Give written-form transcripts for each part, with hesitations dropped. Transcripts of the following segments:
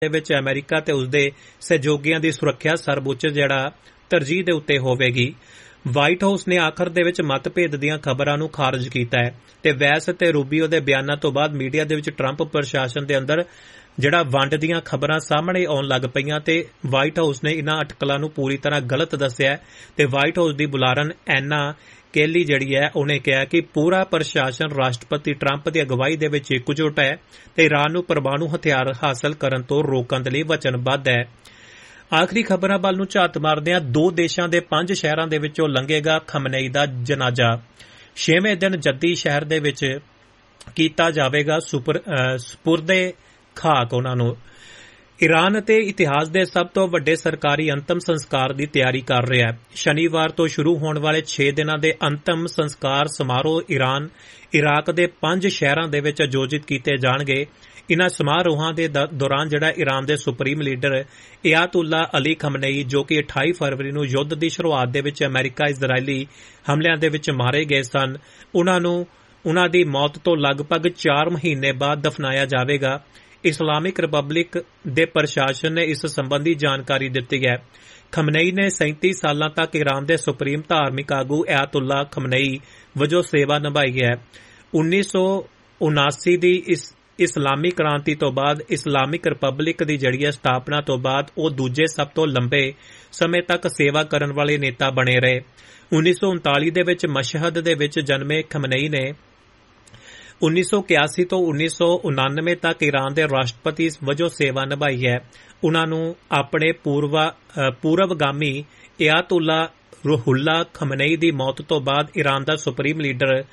ਦੇ ਵਿੱਚ ਅਮਰੀਕਾ ਤੇ ਉਸਦੇ ਸਹਿਯੋਗੀਆਂ ਦੀ ਸੁਰੱਖਿਆ ਸਰਵਉੱਚ ਤਰਜੀਹ ਦੇ ਉੱਤੇ ਹੋਵੇਗੀ। ਵਾਈਟ ਹਾਊਸ ਨੇ ਆਖਰ ਦੇ ਵਿੱਚ ਮਤਭੇਦ ਦੀਆਂ ਖਬਰਾਂ ਨੂੰ ਖਾਰਜ ਕੀਤਾ ਹੈ ਤੇ ਵੈਸ ਤੇ ਰੂਬੀਓ ਦੇ ਬਿਆਨਾਂ ਤੋਂ ਬਾਅਦ ਮੀਡੀਆ ਦੇ ਵਿੱਚ ਟਰੰਪ ਪ੍ਰਸ਼ਾਸਨ ਦੇ ਅੰਦਰ ਵੰਡ ਦੀਆਂ ਖਬਰਾਂ ਸਾਹਮਣੇ ਆਉਣ ਲੱਗ ਪਈਆਂ ਤੇ ਵਾਈਟ ਹਾਊਸ ਨੇ ਇਨ੍ਹਾਂ ਅਟਕਲਾਂ ਨੂੰ ਪੂਰੀ ਤਰ੍ਹਾਂ ਗਲਤ ਦੱਸਿਆ ਤੇ ਵਾਈਟ ਹਾਊਸ ਦੀ ਬੁਲਾਰਨ ਐਨਾ ਕੇਲੀ ਉਹਨੇ ਕਿਹਾ ਕਿ ਪੂਰਾ ਪ੍ਰਸ਼ਾਸਨ ਰਾਸ਼ਟਰਪਤੀ ਟਰੰਪ ਦੀ ਅਗਵਾਈ ਦੇ ਵਿੱਚ ਇਕਜੁੱਟ ਹੈ ਤੇ ਈਰਾਨ ਨੂੰ ਪਰਮਾਣੂ ਹਥਿਆਰ ਹਾਸਲ ਕਰਨ ਤੋਂ ਰੋਕਣ ਦੇ ਲਈ ਵਚਨਬੱਧ ਹੈ। ਆਖਰੀ ਖਬਰਾਂ ਵੱਲ ਨੂੰ ਝਾਤ ਮਾਰਦਿਆਂ 2 ਦੇਸ਼ਾਂ ਦੇ 5 ਸ਼ਹਿਰਾਂ ਦੇ ਵਿੱਚੋਂ ਲੰਘੇਗਾ ਖਮਨੇਈ ਦਾ ਜਨਾਜ਼ਾ। 6ਵੇਂ ਦਿਨ ਜੱਦੀ ਸ਼ਹਿਰ ਦੇ ਵਿੱਚ ਕੀਤਾ ਜਾਵੇਗਾ ਸਪੁਰਦੇ ਖਾਕ ਉਹਨਾਂ ਨੂੰ। ਈਰਾਨ ਅਤੇ ਇਤਿਹਾਸ ਦੇ ਸਭ ਤੋਂ ਵੱਡੇ ਸਰਕਾਰੀ ਅੰਤਮ ਸੰਸਕਾਰ ਦੀ ਤਿਆਰੀ ਕਰ ਰਿਹਾ ਹੈ। ਸ਼ਨੀਵਾਰ ਤੋਂ ਸ਼ੁਰੂ ਹੋਣ ਵਾਲੇ 6 ਦਿਨਾਂ ਦੇ ਅੰਤਮ ਸੰਸਕਾਰ ਸਮਾਰੋਹ ਇਰਾਕ ਦੇ 5 ਸ਼ਹਿਰਾਂ ਦੇ ਵਿੱਚ ਆਯੋਜਿਤ ਕੀਤੇ ਜਾਣਗੇ। ਇਨ੍ਹਾਂ ਸਮਾਰੋਹਾਂ ਦੇ ਦੌਰਾਨ ਈਰਾਨ ਦੇ ਸੁਪਰੀਮ ਲੀਡਰ ਅਯਾਤੁੱਲਾ ਅਲੀ ਖਮਨੇਈ ਜੋ ਕਿ 28 ਫਰਵਰੀ ਨੂੰ ਯੁੱਧ ਦੀ ਸ਼ੁਰੂਆਤ ਦੇ ਵਿੱਚ ਅਮਰੀਕਾ ਇਜ਼ਰਾਈਲੀ ਹਮਲਿਆਂ ਦੇ ਵਿੱਚ ਮਾਰੇ ਗਏ ਸਨ, ਉਨ੍ਹਾਂ ਦੀ ਮੌਤ ਤੋਂ ਲਗਭਗ 4 ਮਹੀਨੇ ਬਾਅਦ ਦਫਨਾਇਆ ਜਾਵੇਗਾ। ਇਸਲਾਮਿਕ ਰਿਪਬਲਿਕ ਦੇ ਪ੍ਰਸ਼ਾਸਨ ਨੇ ਇਸ ਸੰਬੰਧੀ ਜਾਣਕਾਰੀ ਦਿੱਤੀ ਹੈ। ਖਮਨੇਈ ਨੇ 37 ਸਾਲਾਂ ਤੱਕ ਈਰਾਨ ਦੇ ਸੁਪਰੀਮ ਧਾਰਮਿਕ ਆਗੂ ਅਯਾਤੁੱਲਾ ਖਮਨੇਈ ਵਜੋਂ ਸੇਵਾ ਨਿਭਾਈ ਹੈ। 1979 ਦੀ ਇਸਲਾਮੀ ਕ੍ਰਾਂਤੀ ਤੋਂ ਬਾਅਦ ਇਸਲਾਮਿਕ ਰਿਪਬਲਿਕ ਦੀ ਸਥਾਪਨਾ ਤੋਂ ਬਾਅਦ ਉਹ ਦੂਜੇ ਸਭ ਤੋਂ ਲੰਬੇ ਸਮੇਂ ਤੱਕ ਸੇਵਾ ਕਰਨ ਵਾਲੇ ਨੇਤਾ ਬਣੇ ਰਹੇ। 1939 ਦੇ ਵਿੱਚ ਮਸ਼ਹਦ ਦੇ ਵਿੱਚ ਜਨਮੇ ਖਮਨੇਈ ਨੇ 1981 ਤੋਂ 1999 ਤੱਕ ਈਰਾਨ ਦੇ ਰਾਸ਼ਟਰਪਤੀ ਵਜੋਂ ਸੇਵਾ ਨਿਭਾਈ ਹੈ। ਉਨ੍ਹਾਂ ਨੂੰ ਆਪਣੇ ਪੂਰਵਗਾਮੀ ਅਯਾਤੁੱਲਾ ਰੂਹੁੱਲਾ ਖਮਨੇਈ ਦੀ ਮੌਤ ਤੋਂ ਬਾਅਦ ਈਰਾਨ ਦਾ ਸੁਪਰੀਮ ਲੀਡਰ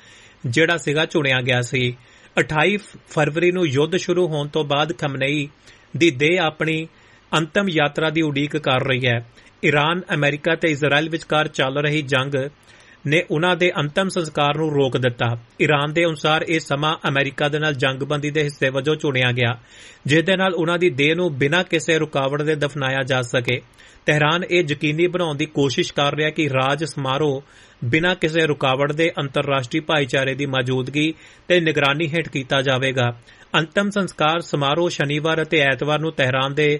ਚੁਣਿਆ ਗਿਆ ਸੀ। 28 ਫਰਵਰੀ ਨੂੰ ਯੁੱਧ ਸ਼ੁਰੂ ਹੋਣ ਤੋਂ ਬਾਅਦ ਖਮਨੇਈ ਦੀ ਦੇਹ ਆਪਣੀ ਅੰਤਮ ਯਾਤਰਾ ਦੀ ਉਡੀਕ ਕਰ ਰਹੀ ਹੈ। ਈਰਾਨ, ਅਮਰੀਕਾ ਤੇ ਇਜ਼ਰਾਈਲ ਵਿਚਕਾਰ ਚੱਲ ਰਹੀ ਜੰਗ ਨੇ ਉਨ੍ਹਾਂ ਦੇ ਅੰਤਮ ਸੰਸਕਾਰ ਨੂੰ ਰੋਕ ਦਿੱਤਾ। ਈਰਾਨ ਦੇ ਅਨੁਸਾਰ ਇਹ ਸਮਾਂ ਅਮਰੀਕਾ ਦੇ ਨਾਲ ਜੰਗਬੰਦੀ ਦੇ ਹਿੱਸੇ ਵਜੋਂ ਚੁਣਿਆ ਗਿਆ, ਜਿਸ ਦੇ ਨਾਲ ਉਨ੍ਹਾਂ ਦੀ ਦੇਹ ਨੂੰ ਬਿਨਾਂ ਕਿਸੇ ਰੁਕਾਵਟ ਦੇ ਦਫਨਾਇਆ ਜਾ ਸਕੇ। ਤਹਿਰਾਨ ਇਹ ਯਕੀਨੀ ਬਣਾਉਣ ਦੀ ਕੋਸ਼ਿਸ਼ ਕਰ ਰਿਹਾ ਕਿ ਰਾਜ ਸਮਾਰੋਹ ਬਿਨਾਂ ਕਿਸੇ ਰੁਕਾਵਟ ਦੇ ਅੰਤਰਰਾਸ਼ਟਰੀ ਭਾਈਚਾਰੇ ਦੀ ਮੌਜੂਦਗੀ ਤੇ ਨਿਗਰਾਨੀ ਹੇਠ ਕੀਤਾ ਜਾਵੇਗਾ। ਅੰਤਮ ਸੰਸਕਾਰ ਸਮਾਰੋਹ ਸ਼ਨੀਵਾਰ ਅਤੇ ਐਤਵਾਰ ਨੂੰ ਤਹਿਰਾਨ ਦੇ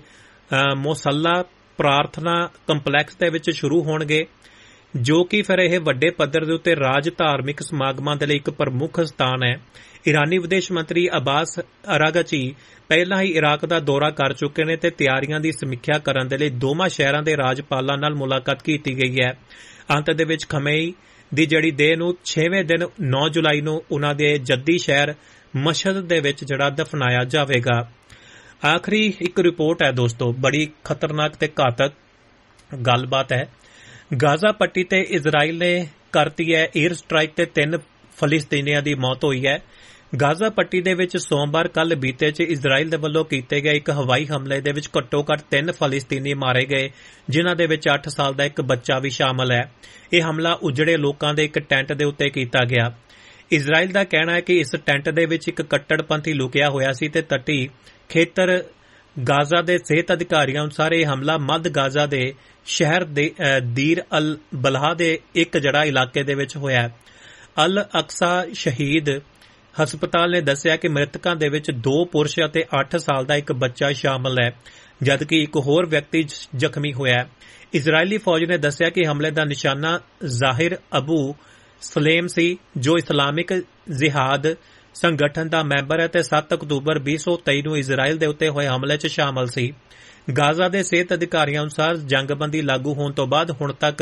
ਮੋਸੱਲਾ ਪ੍ਰਾਰਥਨਾ ਕੰਪਲੈਕਸ ਦੇ ਵਿੱਚ ਸ਼ੁਰੂ ਹੋਣਗੇ, ਜੋ ਕਿ ਫਿਰ ਇਹ ਵੱਡੇ ਪੱਧਰ ਦੇ ਉੱਤੇ ਰਾਜ ਧਾਰਮਿਕ ਸਮਾਗਮਾਂ ਦੇ ਲਈ ਇੱਕ ਪ੍ਰਮੁੱਖ ਸਥਾਨ ਹੈ। ਈਰਾਨੀ ਵਿਦੇਸ਼ ਮੰਤਰੀ ਅਬਾਸ ਅਰਾਗਚੀ ਪਹਿਲਾਂ ਹੀ ਇਰਾਕ ਦਾ ਦੌਰਾ ਕਰ ਚੁੱਕੇ ਨੇ ਤੇ ਤਿਆਰੀਆਂ ਦੀ ਸਮੀਖਿਆ ਕਰਨ ਦੇ ਲਈ ਦੋਵਾਂ ਸ਼ਹਿਰਾਂ ਦੇ ਰਾਜਪਾਲਾਂ ਨਾਲ ਮੁਲਾਕਾਤ ਕੀਤੀ ਗਈ ਹੈ। ਅੰਤ ਦੇ ਵਿੱਚ ਖਮਨੇਈ ਦੀ ਦੇਹ ਨੂੰ 6ਵੇਂ ਦਿਨ 9 ਜੁਲਾਈ ਨੂੰ ਉਨ੍ਹਾਂ ਦੇ ਜੱਦੀ ਸ਼ਹਿਰ ਮਸ਼ਹਦ ਦੇ ਵਿੱਚ ਦਫਨਾਇਆ ਜਾਵੇਗਾ। ਆਖਰੀ ਇੱਕ ਰਿਪੋਰਟ ਹੈ ਦੋਸਤੋ, ਬੜੀ ਖਤਰਨਾਕ ਤੇ ਘਾਤਕ ਗੱਲਬਾਤ ਹੈ। ਗਾਜ਼ਾ ਪੱਟੀ ਤੇ ਇਜ਼ਰਾਈਲ ਨੇ ਕਰਤੀ ਹੈ 에ਅਰ ਸਟ੍ਰਾਈਕ ਤੇ 3 ਫਲਸਤੀਨੀਆਂ ਦੀ ਮੌਤ ਹੋਈ ਹੈ। ਗਾਜ਼ਾ ਪੱਟੀ ਦੇ ਵਿੱਚ ਸੋਮਵਾਰ ਕੱਲ੍ਹ ਬੀਤੇ 'ਚ ਇਜ਼ਰਾਈਲ ਦੇ ਵੱਲੋਂ ਕੀਤੇ ਗਏ ਇੱਕ ਹਵਾਈ ਹਮਲੇ ਦੇ ਵਿੱਚ ਘੱਟੋ-ਘੱਟ 3 ਫਲਸਤੀਨੀ ਮਾਰੇ ਗਏ, ਜਿਨ੍ਹਾਂ ਦੇ ਵਿੱਚ 8 ਸਾਲ ਦਾ ਇੱਕ ਬੱਚਾ ਵੀ ਸ਼ਾਮਲ ਹੈ। ਇਹ ਹਮਲਾ ਉਜੜੇ ਲੋਕਾਂ ਦੇ ਇੱਕ ਟੈਂਟ ਦੇ ਉੱਤੇ ਕੀਤਾ ਗਿਆ। ਇਜ਼ਰਾਈਲ ਦਾ ਕਹਿਣਾ ਹੈ ਕਿ ਇਸ ਟੈਂਟ ਦੇ ਵਿੱਚ ਇੱਕ ਕੱਟੜਪੰਥੀ ਲੁਕਿਆ ਹੋਇਆ ਸੀ ਤੇ ਤੱਟੀ ਖੇਤਰ ਗਾਜ਼ਾ ਦੇ ਸਿਹਤ ਅਧਿਕਾਰੀਆਂ ਅਨੁਸਾਰ ਇਹ ਹਮਲਾ ਮੱਧ ਗਾਜ਼ਾ ਦੇ ਸ਼ਹਿਰ ਦੇ ਦੀਰ ਅਲ ਬਲਾਹ ਦੇ ਇੱਕ ਇਲਾਕੇ ਦੇ ਵਿੱਚ ਹੋਇਆ। ਅਲ ਅਕਸਾ ਸ਼ਹੀਦ ਹਸਪਤਾਲ ਨੇ ਦੱਸਿਆ ਕਿ ਮ੍ਰਿਤਕਾਂ ਦੇ ਵਿੱਚ 2 ਪੁਰਸ਼ ਅਤੇ 8 ਸਾਲ ਦਾ ਇੱਕ ਬੱਚਾ ਸ਼ਾਮਲ ਹੈ, ਜਦਕਿ ਇੱਕ ਹੋਰ ਵਿਅਕਤੀ ਜ਼ਖਮੀ ਹੋਇਆ। ਇਜ਼ਰਾਈਲੀ ਫੌਜ ਨੇ ਦੱਸਿਆ ਕਿ ਹਮਲੇ ਦਾ ਨਿਸ਼ਾਨਾ ਜ਼ਾਹਿਰ ਅਬੂ ਸਲੇਮ ਸੀ, ਜੋ ਇਸਲਾਮਿਕ ਜਿਹਾਦ ਸੰਗਠਨ ਦਾ ਮੈਂਬਰ ਹੈ ਤੇ 7 ਅਕਤੂਬਰ 2023 ਨੂੰ ਇਜ਼ਰਾਈਲ ਦੇ ਉੱਤੇ ਹੋਏ ਹਮਲੇ 'ਚ ਸ਼ਾਮਲ ਸੀ। ਗਾਜ਼ਾ ਦੇ ਸਿਹਤ ਅਧਿਕਾਰੀਆਂ ਅਨੁਸਾਰ ਜੰਗਬੰਦੀ ਲਾਗੂ ਹੋਣ ਤੋਂ ਬਾਅਦ ਹੁਣ ਤੱਕ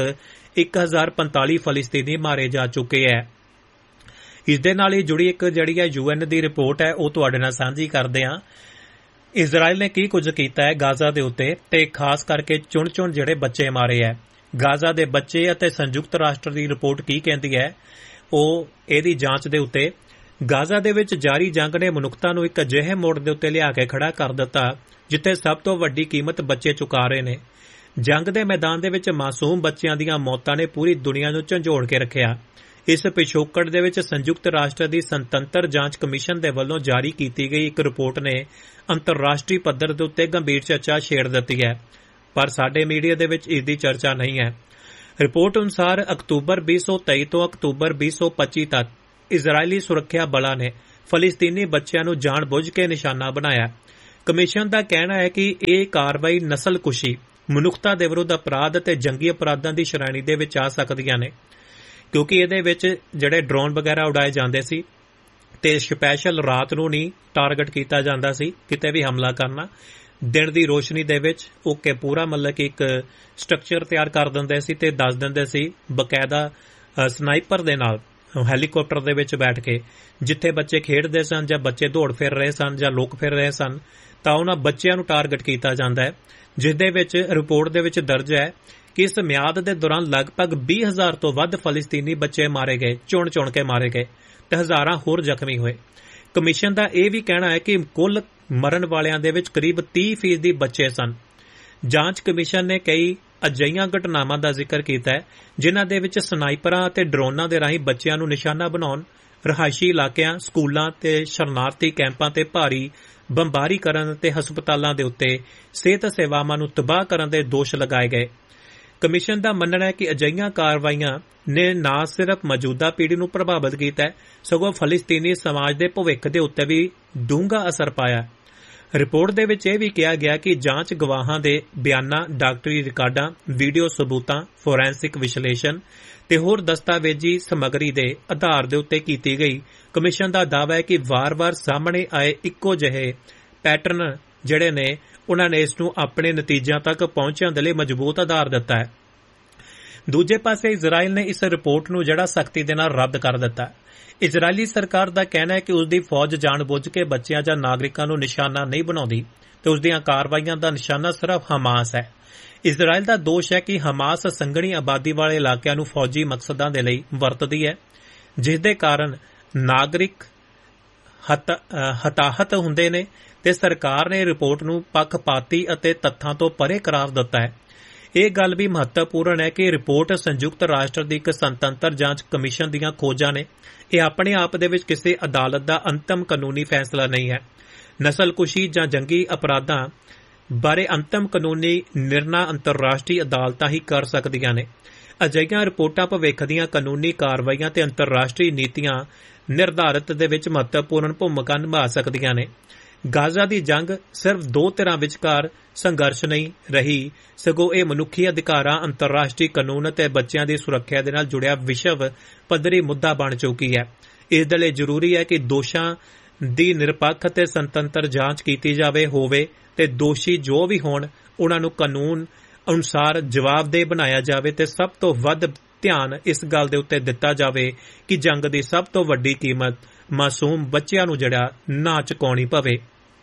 1045 ਫਲਸਤੀਨੀ ਮਾਰੇ ਜਾ ਚੁੱਕੇ ਹੈ। ਇਸ ਦੇ ਨਾਲ ਹੀ ਜੁੜੀ ਇੱਕ UN ਦੀ ਰਿਪੋਰਟ ਹੈ, ਉਹ ਤੁਹਾਡੇ ਨਾਲ ਸਾਂਝੀ ਕਰਦੇ ਹਾਂ। ਇਜ਼ਰਾਈਲ ਨੇ ਕੀ ਕੁਝ ਕੀਤਾ ਹੈ ਗਾਜ਼ਾ ਦੇ ਉੱਤੇ ਤੇ ਖਾਸ ਕਰਕੇ ਚੁਣ ਬੱਚੇ ਮਾਰੇ ਹੈ। ਗਾਜ਼ਾ ਦੇ ਬੱਚੇ ਅਤੇ ਸੰਯੁਕਤ ਰਾਸ਼ਟਰ ਦੀ ਰਿਪੋਰਟ ਕੀ ਕਹਿੰਦੀ ਹੈ, ਉਹ ਇਹਦੀ ਜਾਂਚ ਦੇ ਉੱਤੇ ਗਾਜ਼ਾ ਦੇ ਵਿੱਚ ਜਾਰੀ ਜੰਗ ਨੇ ਮਨੁੱਖਤਾ ਨੂੰ ਇੱਕ ਅਜਿਹੇ ਮੋੜ ਦੇ ਉੱਤੇ ਲਿਆ ਕੇ ਖੜਾ ਕਰ ਦਿੱਤਾ ਜਿੱਥੇ ਸਭ ਤੋਂ ਵੱਡੀ ਕੀਮਤ ਬੱਚੇ ਚੁਕਾ ਰਹੇ ਨੇ। ਜੰਗ ਦੇ ਮੈਦਾਨ ਦੇ ਵਿੱਚ ਮਾਸੂਮ ਬੱਚਿਆਂ ਦੀਆਂ ਮੌਤਾਂ ਨੇ ਪੂਰੀ ਦੁਨੀਆ ਨੂੰ ਝੰਜੋੜ ਕੇ ਰੱਖਿਆ। ਇਸ ਪਿਛੋਕੜ ਦੇ ਵਿੱਚ ਸੰਯੁਕਤ ਰਾਸ਼ਟਰ ਦੀ ਸੁਤੰਤਰ ਜਾਂਚ ਕਮਿਸ਼ਨ ਦੇ ਵੱਲੋਂ ਜਾਰੀ ਕੀਤੀ ਗਈ ਇੱਕ ਰਿਪੋਰਟ ਨੇ ਅੰਤਰਰਾਸ਼ਟਰੀ ਪੱਧਰ ਦੇ ਉੱਤੇ ਗੰਭੀਰ ਚਰਚਾ ਛੇੜ ਦਿੱਤੀ ਹੈ, ਪਰ ਸਾਡੇ ਮੀਡੀਆ ਦੇ ਵਿੱਚ ਇਸ ਦੀ ਚਰਚਾ ਨਹੀਂ ਹੈ। ਰਿਪੋਰਟ ਅਨੁਸਾਰ ਅਕਤੂਬਰ 2023 ਤੋਂ ਅਕਤੂਬਰ 2025 ਤੱਕ ਇਜ਼ਰਾਈਲੀ ਸੁਰੱਖਿਆ ਬਲਾਂ ਨੇ ਫਲਸਤੀਨੀ ਬੱਚਿਆਂ ਨੂੰ ਜਾਣ-ਬੁੱਝ ਕੇ ਨਿਸ਼ਾਨਾ ਬਣਾਇਆ। ਕਮਿਸ਼ਨ ਦਾ ਕਹਿਣਾ ਹੈ ਕਿ ਇਹ ਕਾਰਵਾਈ ਨਸਲਕੁਸ਼ੀ, ਮਨੁੱਖਤਾ ਦੇ ਵਿਰੁੱਧ ਅਪਰਾਧ ਅਤੇ ਜੰਗੀ ਅਪਰਾਧਾਂ ਦੀ ਸ਼੍ਰੇਣੀ ਦੇ ਵਿੱਚ ਆ ਸਕਦੀਆਂ ਨੇ, ਕਿਉਂਕਿ ਇਹਦੇ ਵਿੱਚ ਜਿਹੜੇ ਡਰੋਨ ਵਗੈਰਾ ਉਡਾਏ ਜਾਂਦੇ ਸੀ ਤੇ ਸਪੈਸ਼ਲ ਰਾਤ ਨੂੰ ਨਹੀਂ ਟਾਰਗੇਟ ਕੀਤਾ ਜਾਂਦਾ ਸੀ ਕਿਤੇ ਵੀ ਹਮਲਾ ਕਰਨਾ। ਦਿਨ ਦੀ ਰੋਸ਼ਨੀ ਦੇ ਵਿੱਚ ਉਹ ਪੂਰਾ ਮਤਲਬ ਕਿ ਇੱਕ ਸਟਰਕਚਰ ਤਿਆਰ ਕਰ ਦਿੰਦੇ ਸੀ ਤੇ ਦੱਸ ਦਿੰਦੇ ਸੀ ਬਕਾਇਦਾ ਸਨਾਈਪਰ ਦੇ ਨਾਲ ਹੈਲੀਕਾਪਟਰ ਦੇ ਵਿੱਚ ਬੈਠ ਕੇ, ਜਿੱਥੇ ਬੱਚੇ ਖੇਡਦੇ ਸਨ ਜਾਂ ਬੱਚੇ ਦੌੜ ਫਿਰ ਰਹੇ ਸਨ ਜਾਂ ਲੋਕ ਫਿਰ ਰਹੇ ਸਨ, ਤਾਂ ਉਹਨਾਂ ਬੱਚਿਆਂ ਨੂੰ ਟਾਰਗੇਟ ਕੀਤਾ ਜਾਂਦਾ ਹੈ, ਜਿਸ ਦੇ ਵਿੱਚ ਰਿਪੋਰਟ ਦੇ ਵਿੱਚ ਦਰਜ ਹੈ ਕਿ ਇਸ ਮਿਆਦ ਦੇ ਦੌਰਾਨ ਲਗਭਗ 20,000 ਤੋਂ ਵੱਧ ਫਲਸਤੀਨੀ ਬੱਚੇ ਮਾਰੇ ਗਏ, ਚੁਣ ਕੇ ਮਾਰੇ ਗਏ ਤੇ ਹਜ਼ਾਰਾਂ ਹੋਰ ਜ਼ਖਮੀ ਹੋਏ। ਕਮਿਸ਼ਨ ਦਾ ਇਹ ਵੀ ਕਹਿਣਾ ਹੈ ਕਿ ਕੁੱਲ ਮਰਨ ਵਾਲਿਆਂ ਦੇ ਵਿੱਚ ਕਰੀਬ 30% ਬੱਚੇ ਸਨ। ਜਾਂਚ ਕਮਿਸ਼ਨ ਨੇ ਕਈ ਅਜਿਹੀਆਂ ਘਟਨਾਵਾਂ ਦਾ ਜ਼ਿਕਰ ਕੀਤਾ ਹੈ ਜਿਨ੍ਹਾਂ ਦੇ ਵਿੱਚ ਸਨਾਈਪਰਾਂ ਅਤੇ ਡਰੋਨਾਂ ਦੇ ਰਾਹੀਂ ਬੱਚਿਆਂ ਨੂੰ ਨਿਸ਼ਾਨਾ ਬਣਾਉਣ, ਰਹਾਇਸ਼ੀ ਇਲਾਕਿਆਂ, ਸਕੂਲਾਂ ਤੇ ਸ਼ਰਨਾਰਥੀ ਕੈਂਪਾਂ ਤੇ ਭਾਰੀ ਬੰਬਾਰੀ ਕਰਨ ਤੇ ਹਸਪਤਾਲਾਂ ਦੇ ਉੱਤੇ ਸਿਹਤ ਸੇਵਾਵਾਂ ਨੂੰ ਤਬਾਹ ਕਰਨ ਦੇ ਦੋਸ਼ ਲਗਾਏ ਗਏ। ਕਮਿਸ਼ਨ ਦਾ ਮੰਨਣਾ ਹੈ ਕਿ ਅਜਿਹੀਆਂ ਕਾਰਵਾਈਆਂ ਨੇ ਨਾ ਸਿਰਫ ਮੌਜੂਦਾ ਪੀੜ੍ਹੀ ਨੂੰ ਪ੍ਰਭਾਵਿਤ ਕੀਤਾ ਹੈ, ਸਗੋਂ ਫਲਸਤੀਨੀ ਸਮਾਜ ਦੇ ਭਵਿੱਖ ਦੇ ਉੱਤੇ ਵੀ ਡੂੰਘਾ ਅਸਰ ਪਾਇਆ। ਰਿਪੋਰਟ ਦੇ ਵਿੱਚ ਇਹ ਵੀ ਕਿਹਾ ਗਿਆ ਕਿ ਜਾਂਚ ਗਵਾਹਾਂ ਦੇ ਬਿਆਨਾਂ, ਡਾਕਟਰੀ ਰਿਕਾਰਡਾਂ, ਵੀਡੀਓ ਸਬੂਤਾਂ, ਫੋਰੈਂਸਿਕ ਵਿਸ਼ਲੇਸ਼ਣ ਤੇ ਹੋਰ ਦਸਤਾਵੇਜ਼ੀ ਸਮੱਗਰੀ ਦੇ ਆਧਾਰ ਦੇ ਉੱਤੇ ਕੀਤੀ ਗਈ। ਕਮਿਸ਼ਨ ਦਾ ਦਾਅਵਾ ਹੈ ਕਿ ਵਾਰ-ਵਾਰ ਸਾਹਮਣੇ ਆਏ ਇੱਕੋ ਜਿਹੇ ਪੈਟਰਨ ਜਿਹੜੇ ਨੇ ਉਹਨਾਂ ਨੇ ਇਸ ਨੂੰ ਆਪਣੇ ਨਤੀਜਿਆਂ ਤੱਕ ਪਹੁੰਚਣ ਦੇ ਲਈ ਮਜ਼ਬੂਤ ਆਧਾਰ ਦਿੱਤਾ ਹੈ। ਦੂਜੇ ਪਾਸੇ ਇਜ਼ਰਾਈਲ ਨੇ ਇਸ ਰਿਪੋਰਟ ਨੂੰ ਜਿਹੜਾ ਸਖਤੀ ਦੇ ਨਾਲ ਰੱਦ ਕਰ ਦਿੱਤਾ। ਇਜ਼ਰਾਈਲੀ ਸਰਕਾਰ ਦਾ ਕਹਿਣਾ ਹੈ ਕਿ ਉਸ ਦੀ ਫੌਜ ਜਾਣਬੁੱਝ ਕੇ ਬੱਚਿਆਂ ਜਾਂ ਨਾਗਰਿਕਾਂ ਨੂੰ ਨਿਸ਼ਾਨਾ ਨਹੀਂ ਬਣਾਉਂਦੀ ਤੇ ਉਸ ਦੀਆਂ ਕਾਰਵਾਈਆਂ ਦਾ ਨਿਸ਼ਾਨਾ ਸਿਰਫ ਹਮਾਸ ਹੈ। ਇਜ਼ਰਾਈਲ ਦਾ ਦੋਸ਼ ਹੈ ਕਿ ਹਮਾਸ ਸੰਘਣੀ ਆਬਾਦੀ ਵਾਲੇ ਇਲਾਕਿਆਂ ਨੂੰ ਫੌਜੀ ਮਕਸਦਾਂ ਦੇ ਲਈ ਵਰਤਦੀ ਹੈ, ਜਿਸ ਦੇ ਕਾਰਨ ਨਾਗਰਿਕ ਹਤਾਹਤ ਹੁੰਦੇ ਨੇ ਤੇ ਸਰਕਾਰ ਨੇ ਰਿਪੋਰਟ ਨੂੰ ਪੱਖਪਾਤੀ ਅਤੇ ਤੱਥਾਂ ਤੋਂ ਪਰੇ ਕਰਾਰ ਦਿੱਤਾ ਹੈ। ਇਹ ਗੱਲ ਵੀ ਮਹੱਤਵਪੂਰਨ ਹੈ ਕਿ ਰਿਪੋਰਟ ਸੰਯੁਕਤ ਰਾਸ਼ਟਰ ਦੀ ਇੱਕ ਸੁਤੰਤਰ ਜਾਂਚ ਕਮਿਸ਼ਨ ਦੀਆਂ ਖੋਜਾਂ ਨੇ। ਇਹ ਆਪਣੇ ਆਪ ਦੇ ਵਿੱਚ ਕਿਸੇ ਅਦਾਲਤ ਦਾ ਅੰਤਮ ਕਾਨੂੰਨੀ ਫੈਸਲਾ ਨਹੀਂ ਹੈ। ਨਸਲਕੁਸ਼ੀ ਜਾਂ ਜੰਗੀ ਅਪਰਾਧਾਂ ਬਾਰੇ ਅੰਤਮ ਕਾਨੂੰਨੀ ਨਿਰਣਾ ਅੰਤਰਰਾਸ਼ਟਰੀ ਅਦਾਲਤਾਂ ਹੀ ਕਰ ਸਕਦੀਆਂ ਨੇ। ਅਜਿਹੀਆਂ ਰਿਪੋਰਟਾਂ ਭਵਿੱਖ ਦੀਆਂ ਕਾਨੂੰਨੀ ਕਾਰਵਾਈਆਂ ਤੇ ਅੰਤਰਰਾਸ਼ਟਰੀ ਨੀਤੀਆਂ ਨਿਰਧਾਰਤ ਦੇ ਵਿੱਚ ਮਹੱਤਵਪੂਰਨ ਭੂਮਿਕਾ ਨਿਭਾ ਸਕਦੀਆਂ ਨੇ। ਗਾਜ਼ਾ ਦੀ ਜੰਗ ਸਿਰਫ ਦੋ ਧਿਰਾਂ ਵਿਚਕਾਰ ਸੰਘਰਸ਼ ਨਹੀਂ ਰਹੀ, ਸਗੋਂ ਇਹ ਮਨੁੱਖੀ ਅਧਿਕਾਰਾਂ, ਅੰਤਰਰਾਸ਼ਟਰੀ ਕਾਨੂੰਨ ਅਤੇ ਬੱਚਿਆਂ ਦੀ ਸੁਰੱਖਿਆ ਦੇ ਨਾਲ ਜੁੜਿਆ ਵਿਸ਼ਵ ਪੱਧਰੀ ਮੁੱਦਾ ਬਣ ਚੁੱਕੀ ਹੈ। ਇਸ ਦੇ ਲਈ ਜ਼ਰੂਰੀ ਹੈ ਕਿ ਦੋਸ਼ਾਂ ਦੀ ਨਿਰਪੱਖ ਅਤੇ ਸੁਤੰਤਰ ਜਾਂਚ ਕੀਤੀ ਹੋਵੇ ਤੇ ਦੋਸ਼ੀ ਜੋ ਵੀ ਹੋਣ ਉਹਨਾਂ ਨੂੰ ਕਾਨੂੰਨ ਅਨੁਸਾਰ ਜਵਾਬਦੇਹ ਬਣਾਇਆ ਜਾਵੇ ਤੇ ਸਭ ਤੋਂ ਵੱਧ ਧਿਆਨ ਇਸ ਗੱਲ ਦੇ ਉੱਤੇ ਦਿੱਤਾ ਜਾਵੇ ਕਿ ਜੰਗ ਦੀ ਸਭ ਤੋਂ ਵੱਡੀ ਕੀਮਤ ਮਾਸੂਮ ਬੱਚਿਆਂ ਨੂੰ ਜਿਹੜਾ ਨਾ ਚੁਕਾਉਣੀ ਪਵੇ।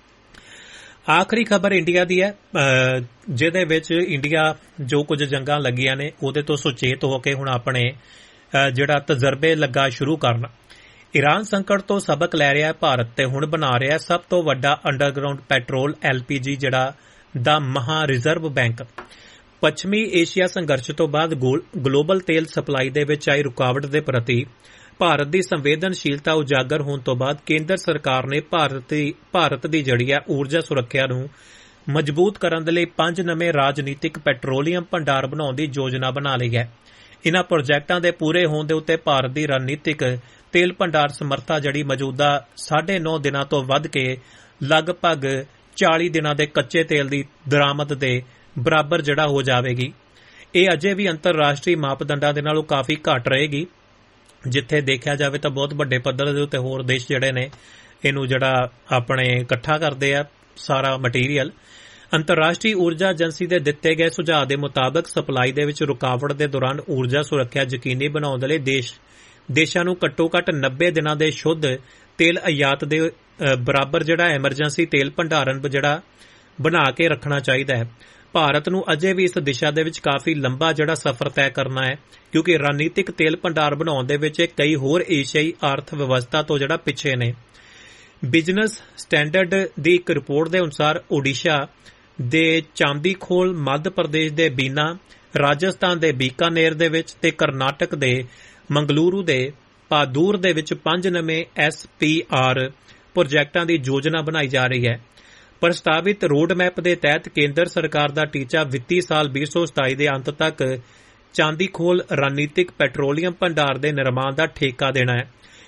ਆਖਰੀ ਖਬਰ ਇੰਡੀਆ ਦੀ ਹੈ, ਜਿਹਦੇ ਵਿੱਚ ਇੰਡੀਆ ਜੋ ਕੁਝ ਜੰਗਾਂ ਲੱਗੀਆਂ ਨੇ ਉਹਦੇ ਤੋਂ ਸੁਚੇਤ ਹੋ ਕੇ ਹੁਣ ਆਪਣੇ ਜਿਹੜਾ ਤਜਰਬੇ ਲੱਗਾ ਸ਼ੁਰੂ ਕਰਨ। ਈਰਾਨ ਸੰਕਟ ਤੋਂ ਸਬਕ ਲੈ ਰਿਹਾ ਭਾਰਤ ਤੇ ਹੁਣ ਬਣਾ ਰਿਹਾ ਸਭ ਤੋਂ ਵੱਡਾ ਅੰਡਰਗਰਾਉਂਡ ਪੈਟਰੋਲ LPG ਜਿਹੜਾ ਦਾ ਮਹਾ ਰਿਜ਼ਰਵ ਬੈਂਕ। ਪੱਛਮੀ ਏਸ਼ੀਆ ਸੰਘਰਸ਼ ਤੋਂ ਬਾਅਦ ਗਲੋਬਲ ਤੇਲ ਸਪਲਾਈ ਦੇ ਵਿੱਚ ਆਈ ਰੁਕਾਵਟ ਦੇ ਪ੍ਰਤੀ ਭਾਰਤ ਦੀ ਸੰਵੇਦਨਸ਼ੀਲਤਾ ਉਜਾਗਰ ਹੋਣ ਤੋਂ ਬਾਅਦ ਕੇਂਦਰ ਸਰਕਾਰ ਨੇ ਭਾਰਤ ਦੀ ਜਿਹੜੀ ਹੈ ਊਰਜਾ ਸੁਰੱਖਿਆ ਨੂੰ ਮਜ਼ਬੂਤ ਕਰਨ ਦੇ ਲਈ 5 ਨਵੇਂ ਰਾਜਨੀਤਿਕ ਪੈਟਰੋਲੀਅਮ ਭੰਡਾਰ ਬਣਾਉਣ ਦੀ ਯੋਜਨਾ ਬਣਾ ਲਈ ਹੈ। ਇਨ੍ਹਾਂ ਪ੍ਰੋਜੈਕਟਾਂ ਦੇ ਪੂਰੇ ਹੋਣ ਦੇ ਉੱਤੇ ਭਾਰਤ ਦੀ ਰਣਨੀਤਿਕ ਤੇਲ ਭੰਡਾਰ ਸਮਰੱਥਾ ਜਿਹੜੀ ਮੌਜੂਦਾ 9.5 ਦਿਨਾਂ ਤੋਂ ਵੱਧ ਕੇ ਲਗਭਗ 40 ਦਿਨਾਂ ਦੇ ਕੱਚੇ ਤੇਲ ਦੀ ਦਰਾਮਦ ਦੇ ਬਰਾਬਰ ਜਿਹੜਾ ਹੋ ਜਾਵੇਗੀ। ਇਹ ਅਜੇ ਵੀ ਅੰਤਰਰਾਸ਼ਟਰੀ ਮਾਪਦੰਡਾਂ ਦੇ ਨਾਲੋਂ ਕਾਫੀ ਘੱਟ ਰਹੇਗੀ। ਜਿੱਥੇ ਦੇਖਿਆ ਜਾਵੇ ਤਾਂ ਬਹੁਤ ਵੱਡੇ ਪੱਧਰ ਦੇ ਉੱਤੇ ਹੋਰ ਦੇਸ਼ ਜਿਹੜੇ ਨੇ ਇਹਨੂੰ ਜਿਹੜਾ ਆਪਣੇ ਇਕੱਠਾ ਕਰਦੇ ਆ ਸਾਰਾ ਮਟੀਰੀਅਲ। ਅੰਤਰਰਾਸ਼ਟਰੀ ਊਰਜਾ ਏਜੰਸੀ ਦੇ ਦਿੱਤੇ ਗਏ ਸੁਝਾਅ ਦੇ ਮੁਤਾਬਕ ਸਪਲਾਈ ਦੇ ਵਿੱਚ ਰੁਕਾਵਟ ਦੇ ਦੌਰਾਨ ਊਰਜਾ ਸੁਰੱਖਿਆ ਯਕੀਨੀ ਬਣਾਉਣ ਦੇ ਲਈ ਦੇਸ਼ਾਂ ਨੂੰ ਘੱਟੋ-ਘੱਟ 90 ਦਿਨਾਂ ਦੇ ਸ਼ੁੱਧ ਤੇਲ ਆਯਾਤ ਦੇ ਬਰਾਬਰ ਜਿਹੜਾ ਐਮਰਜੈਂਸੀ ਤੇਲ ਭੰਡਾਰਨ ਜਿਹੜਾ ਬਣਾ ਕੇ ਰੱਖਣਾ ਚਾਹੀਦਾ ਹੈ। ਭਾਰਤ ਨੂੰ ਅਜੇ ਵੀ ਇਸ ਦਿਸ਼ਾ ਦੇ ਵਿੱਚ ਕਾਫੀ ਲੰਬਾ ਜਿਹੜਾ ਸਫ਼ਰ ਤੈਅ ਕਰਨਾ ਹੈ, ਕਿਉਂਕਿ ਰਣਨੀਤਿਕ ਤੇਲ ਭੰਡਾਰ ਬਣਾਉਣ ਦੇ ਵਿੱਚ ਕਈ ਹੋਰ ਏਸ਼ੀਆਈ ਅਰਥ ਵਿਵਸਥਾ ਤੋਂ ਜਿਹੜਾ ਪਿੱਛੇ ਨੇ। ਬਿਜ਼ਨਸ ਸਟੈਂਡਰਡ ਦੀ ਇੱਕ ਰਿਪੋਰਟ ਦੇ ਅਨੁਸਾਰ ਓਡੀਸ਼ਾ ਦੇ ਚਾਂਦੀਖੋਲ, ਮੱਧ ਪ੍ਰਦੇਸ਼ ਦੇ ਬੀਨਾ, ਰਾਜਸਥਾਨ ਦੇ ਬੀਕਾਨੇਰ ਦੇ ਵਿੱਚ ਤੇ ਕਰਨਾਟਕ ਦੇ ਮੰਗਲੁਰੂ ਦੇ ਪਾਦੂਰ ਦੇ ਵਿੱਚ 5 ਨਵੇਂ SPR ਪ੍ਰੋਜੈਕਟਾਂ ਦੀ ਯੋਜਨਾ ਬਣਾਈ ਜਾ ਰਹੀ ਹੈ। ਪ੍ਰਸਤਾਵਿਤ ਰੋਡ ਮੈਪ ਦੇ ਤਹਿਤ ਕੇਂਦਰ ਸਰਕਾਰ ਦਾ ਟੀਚਾ ਵਿੱਤੀ ਸਾਲ 2027 ਦੇ ਅੰਤ ਤੱਕ ਚਾਂਦੀਖੋਲ ਰਣਨੀਤਿਕ ਪੈਟਰੋਲੀਅਮ ਭੰਡਾਰ ਦੇ ਨਿਰਮਾਣ ਦਾ ਠੇਕਾ ਦੇਣਾ ਹੈ।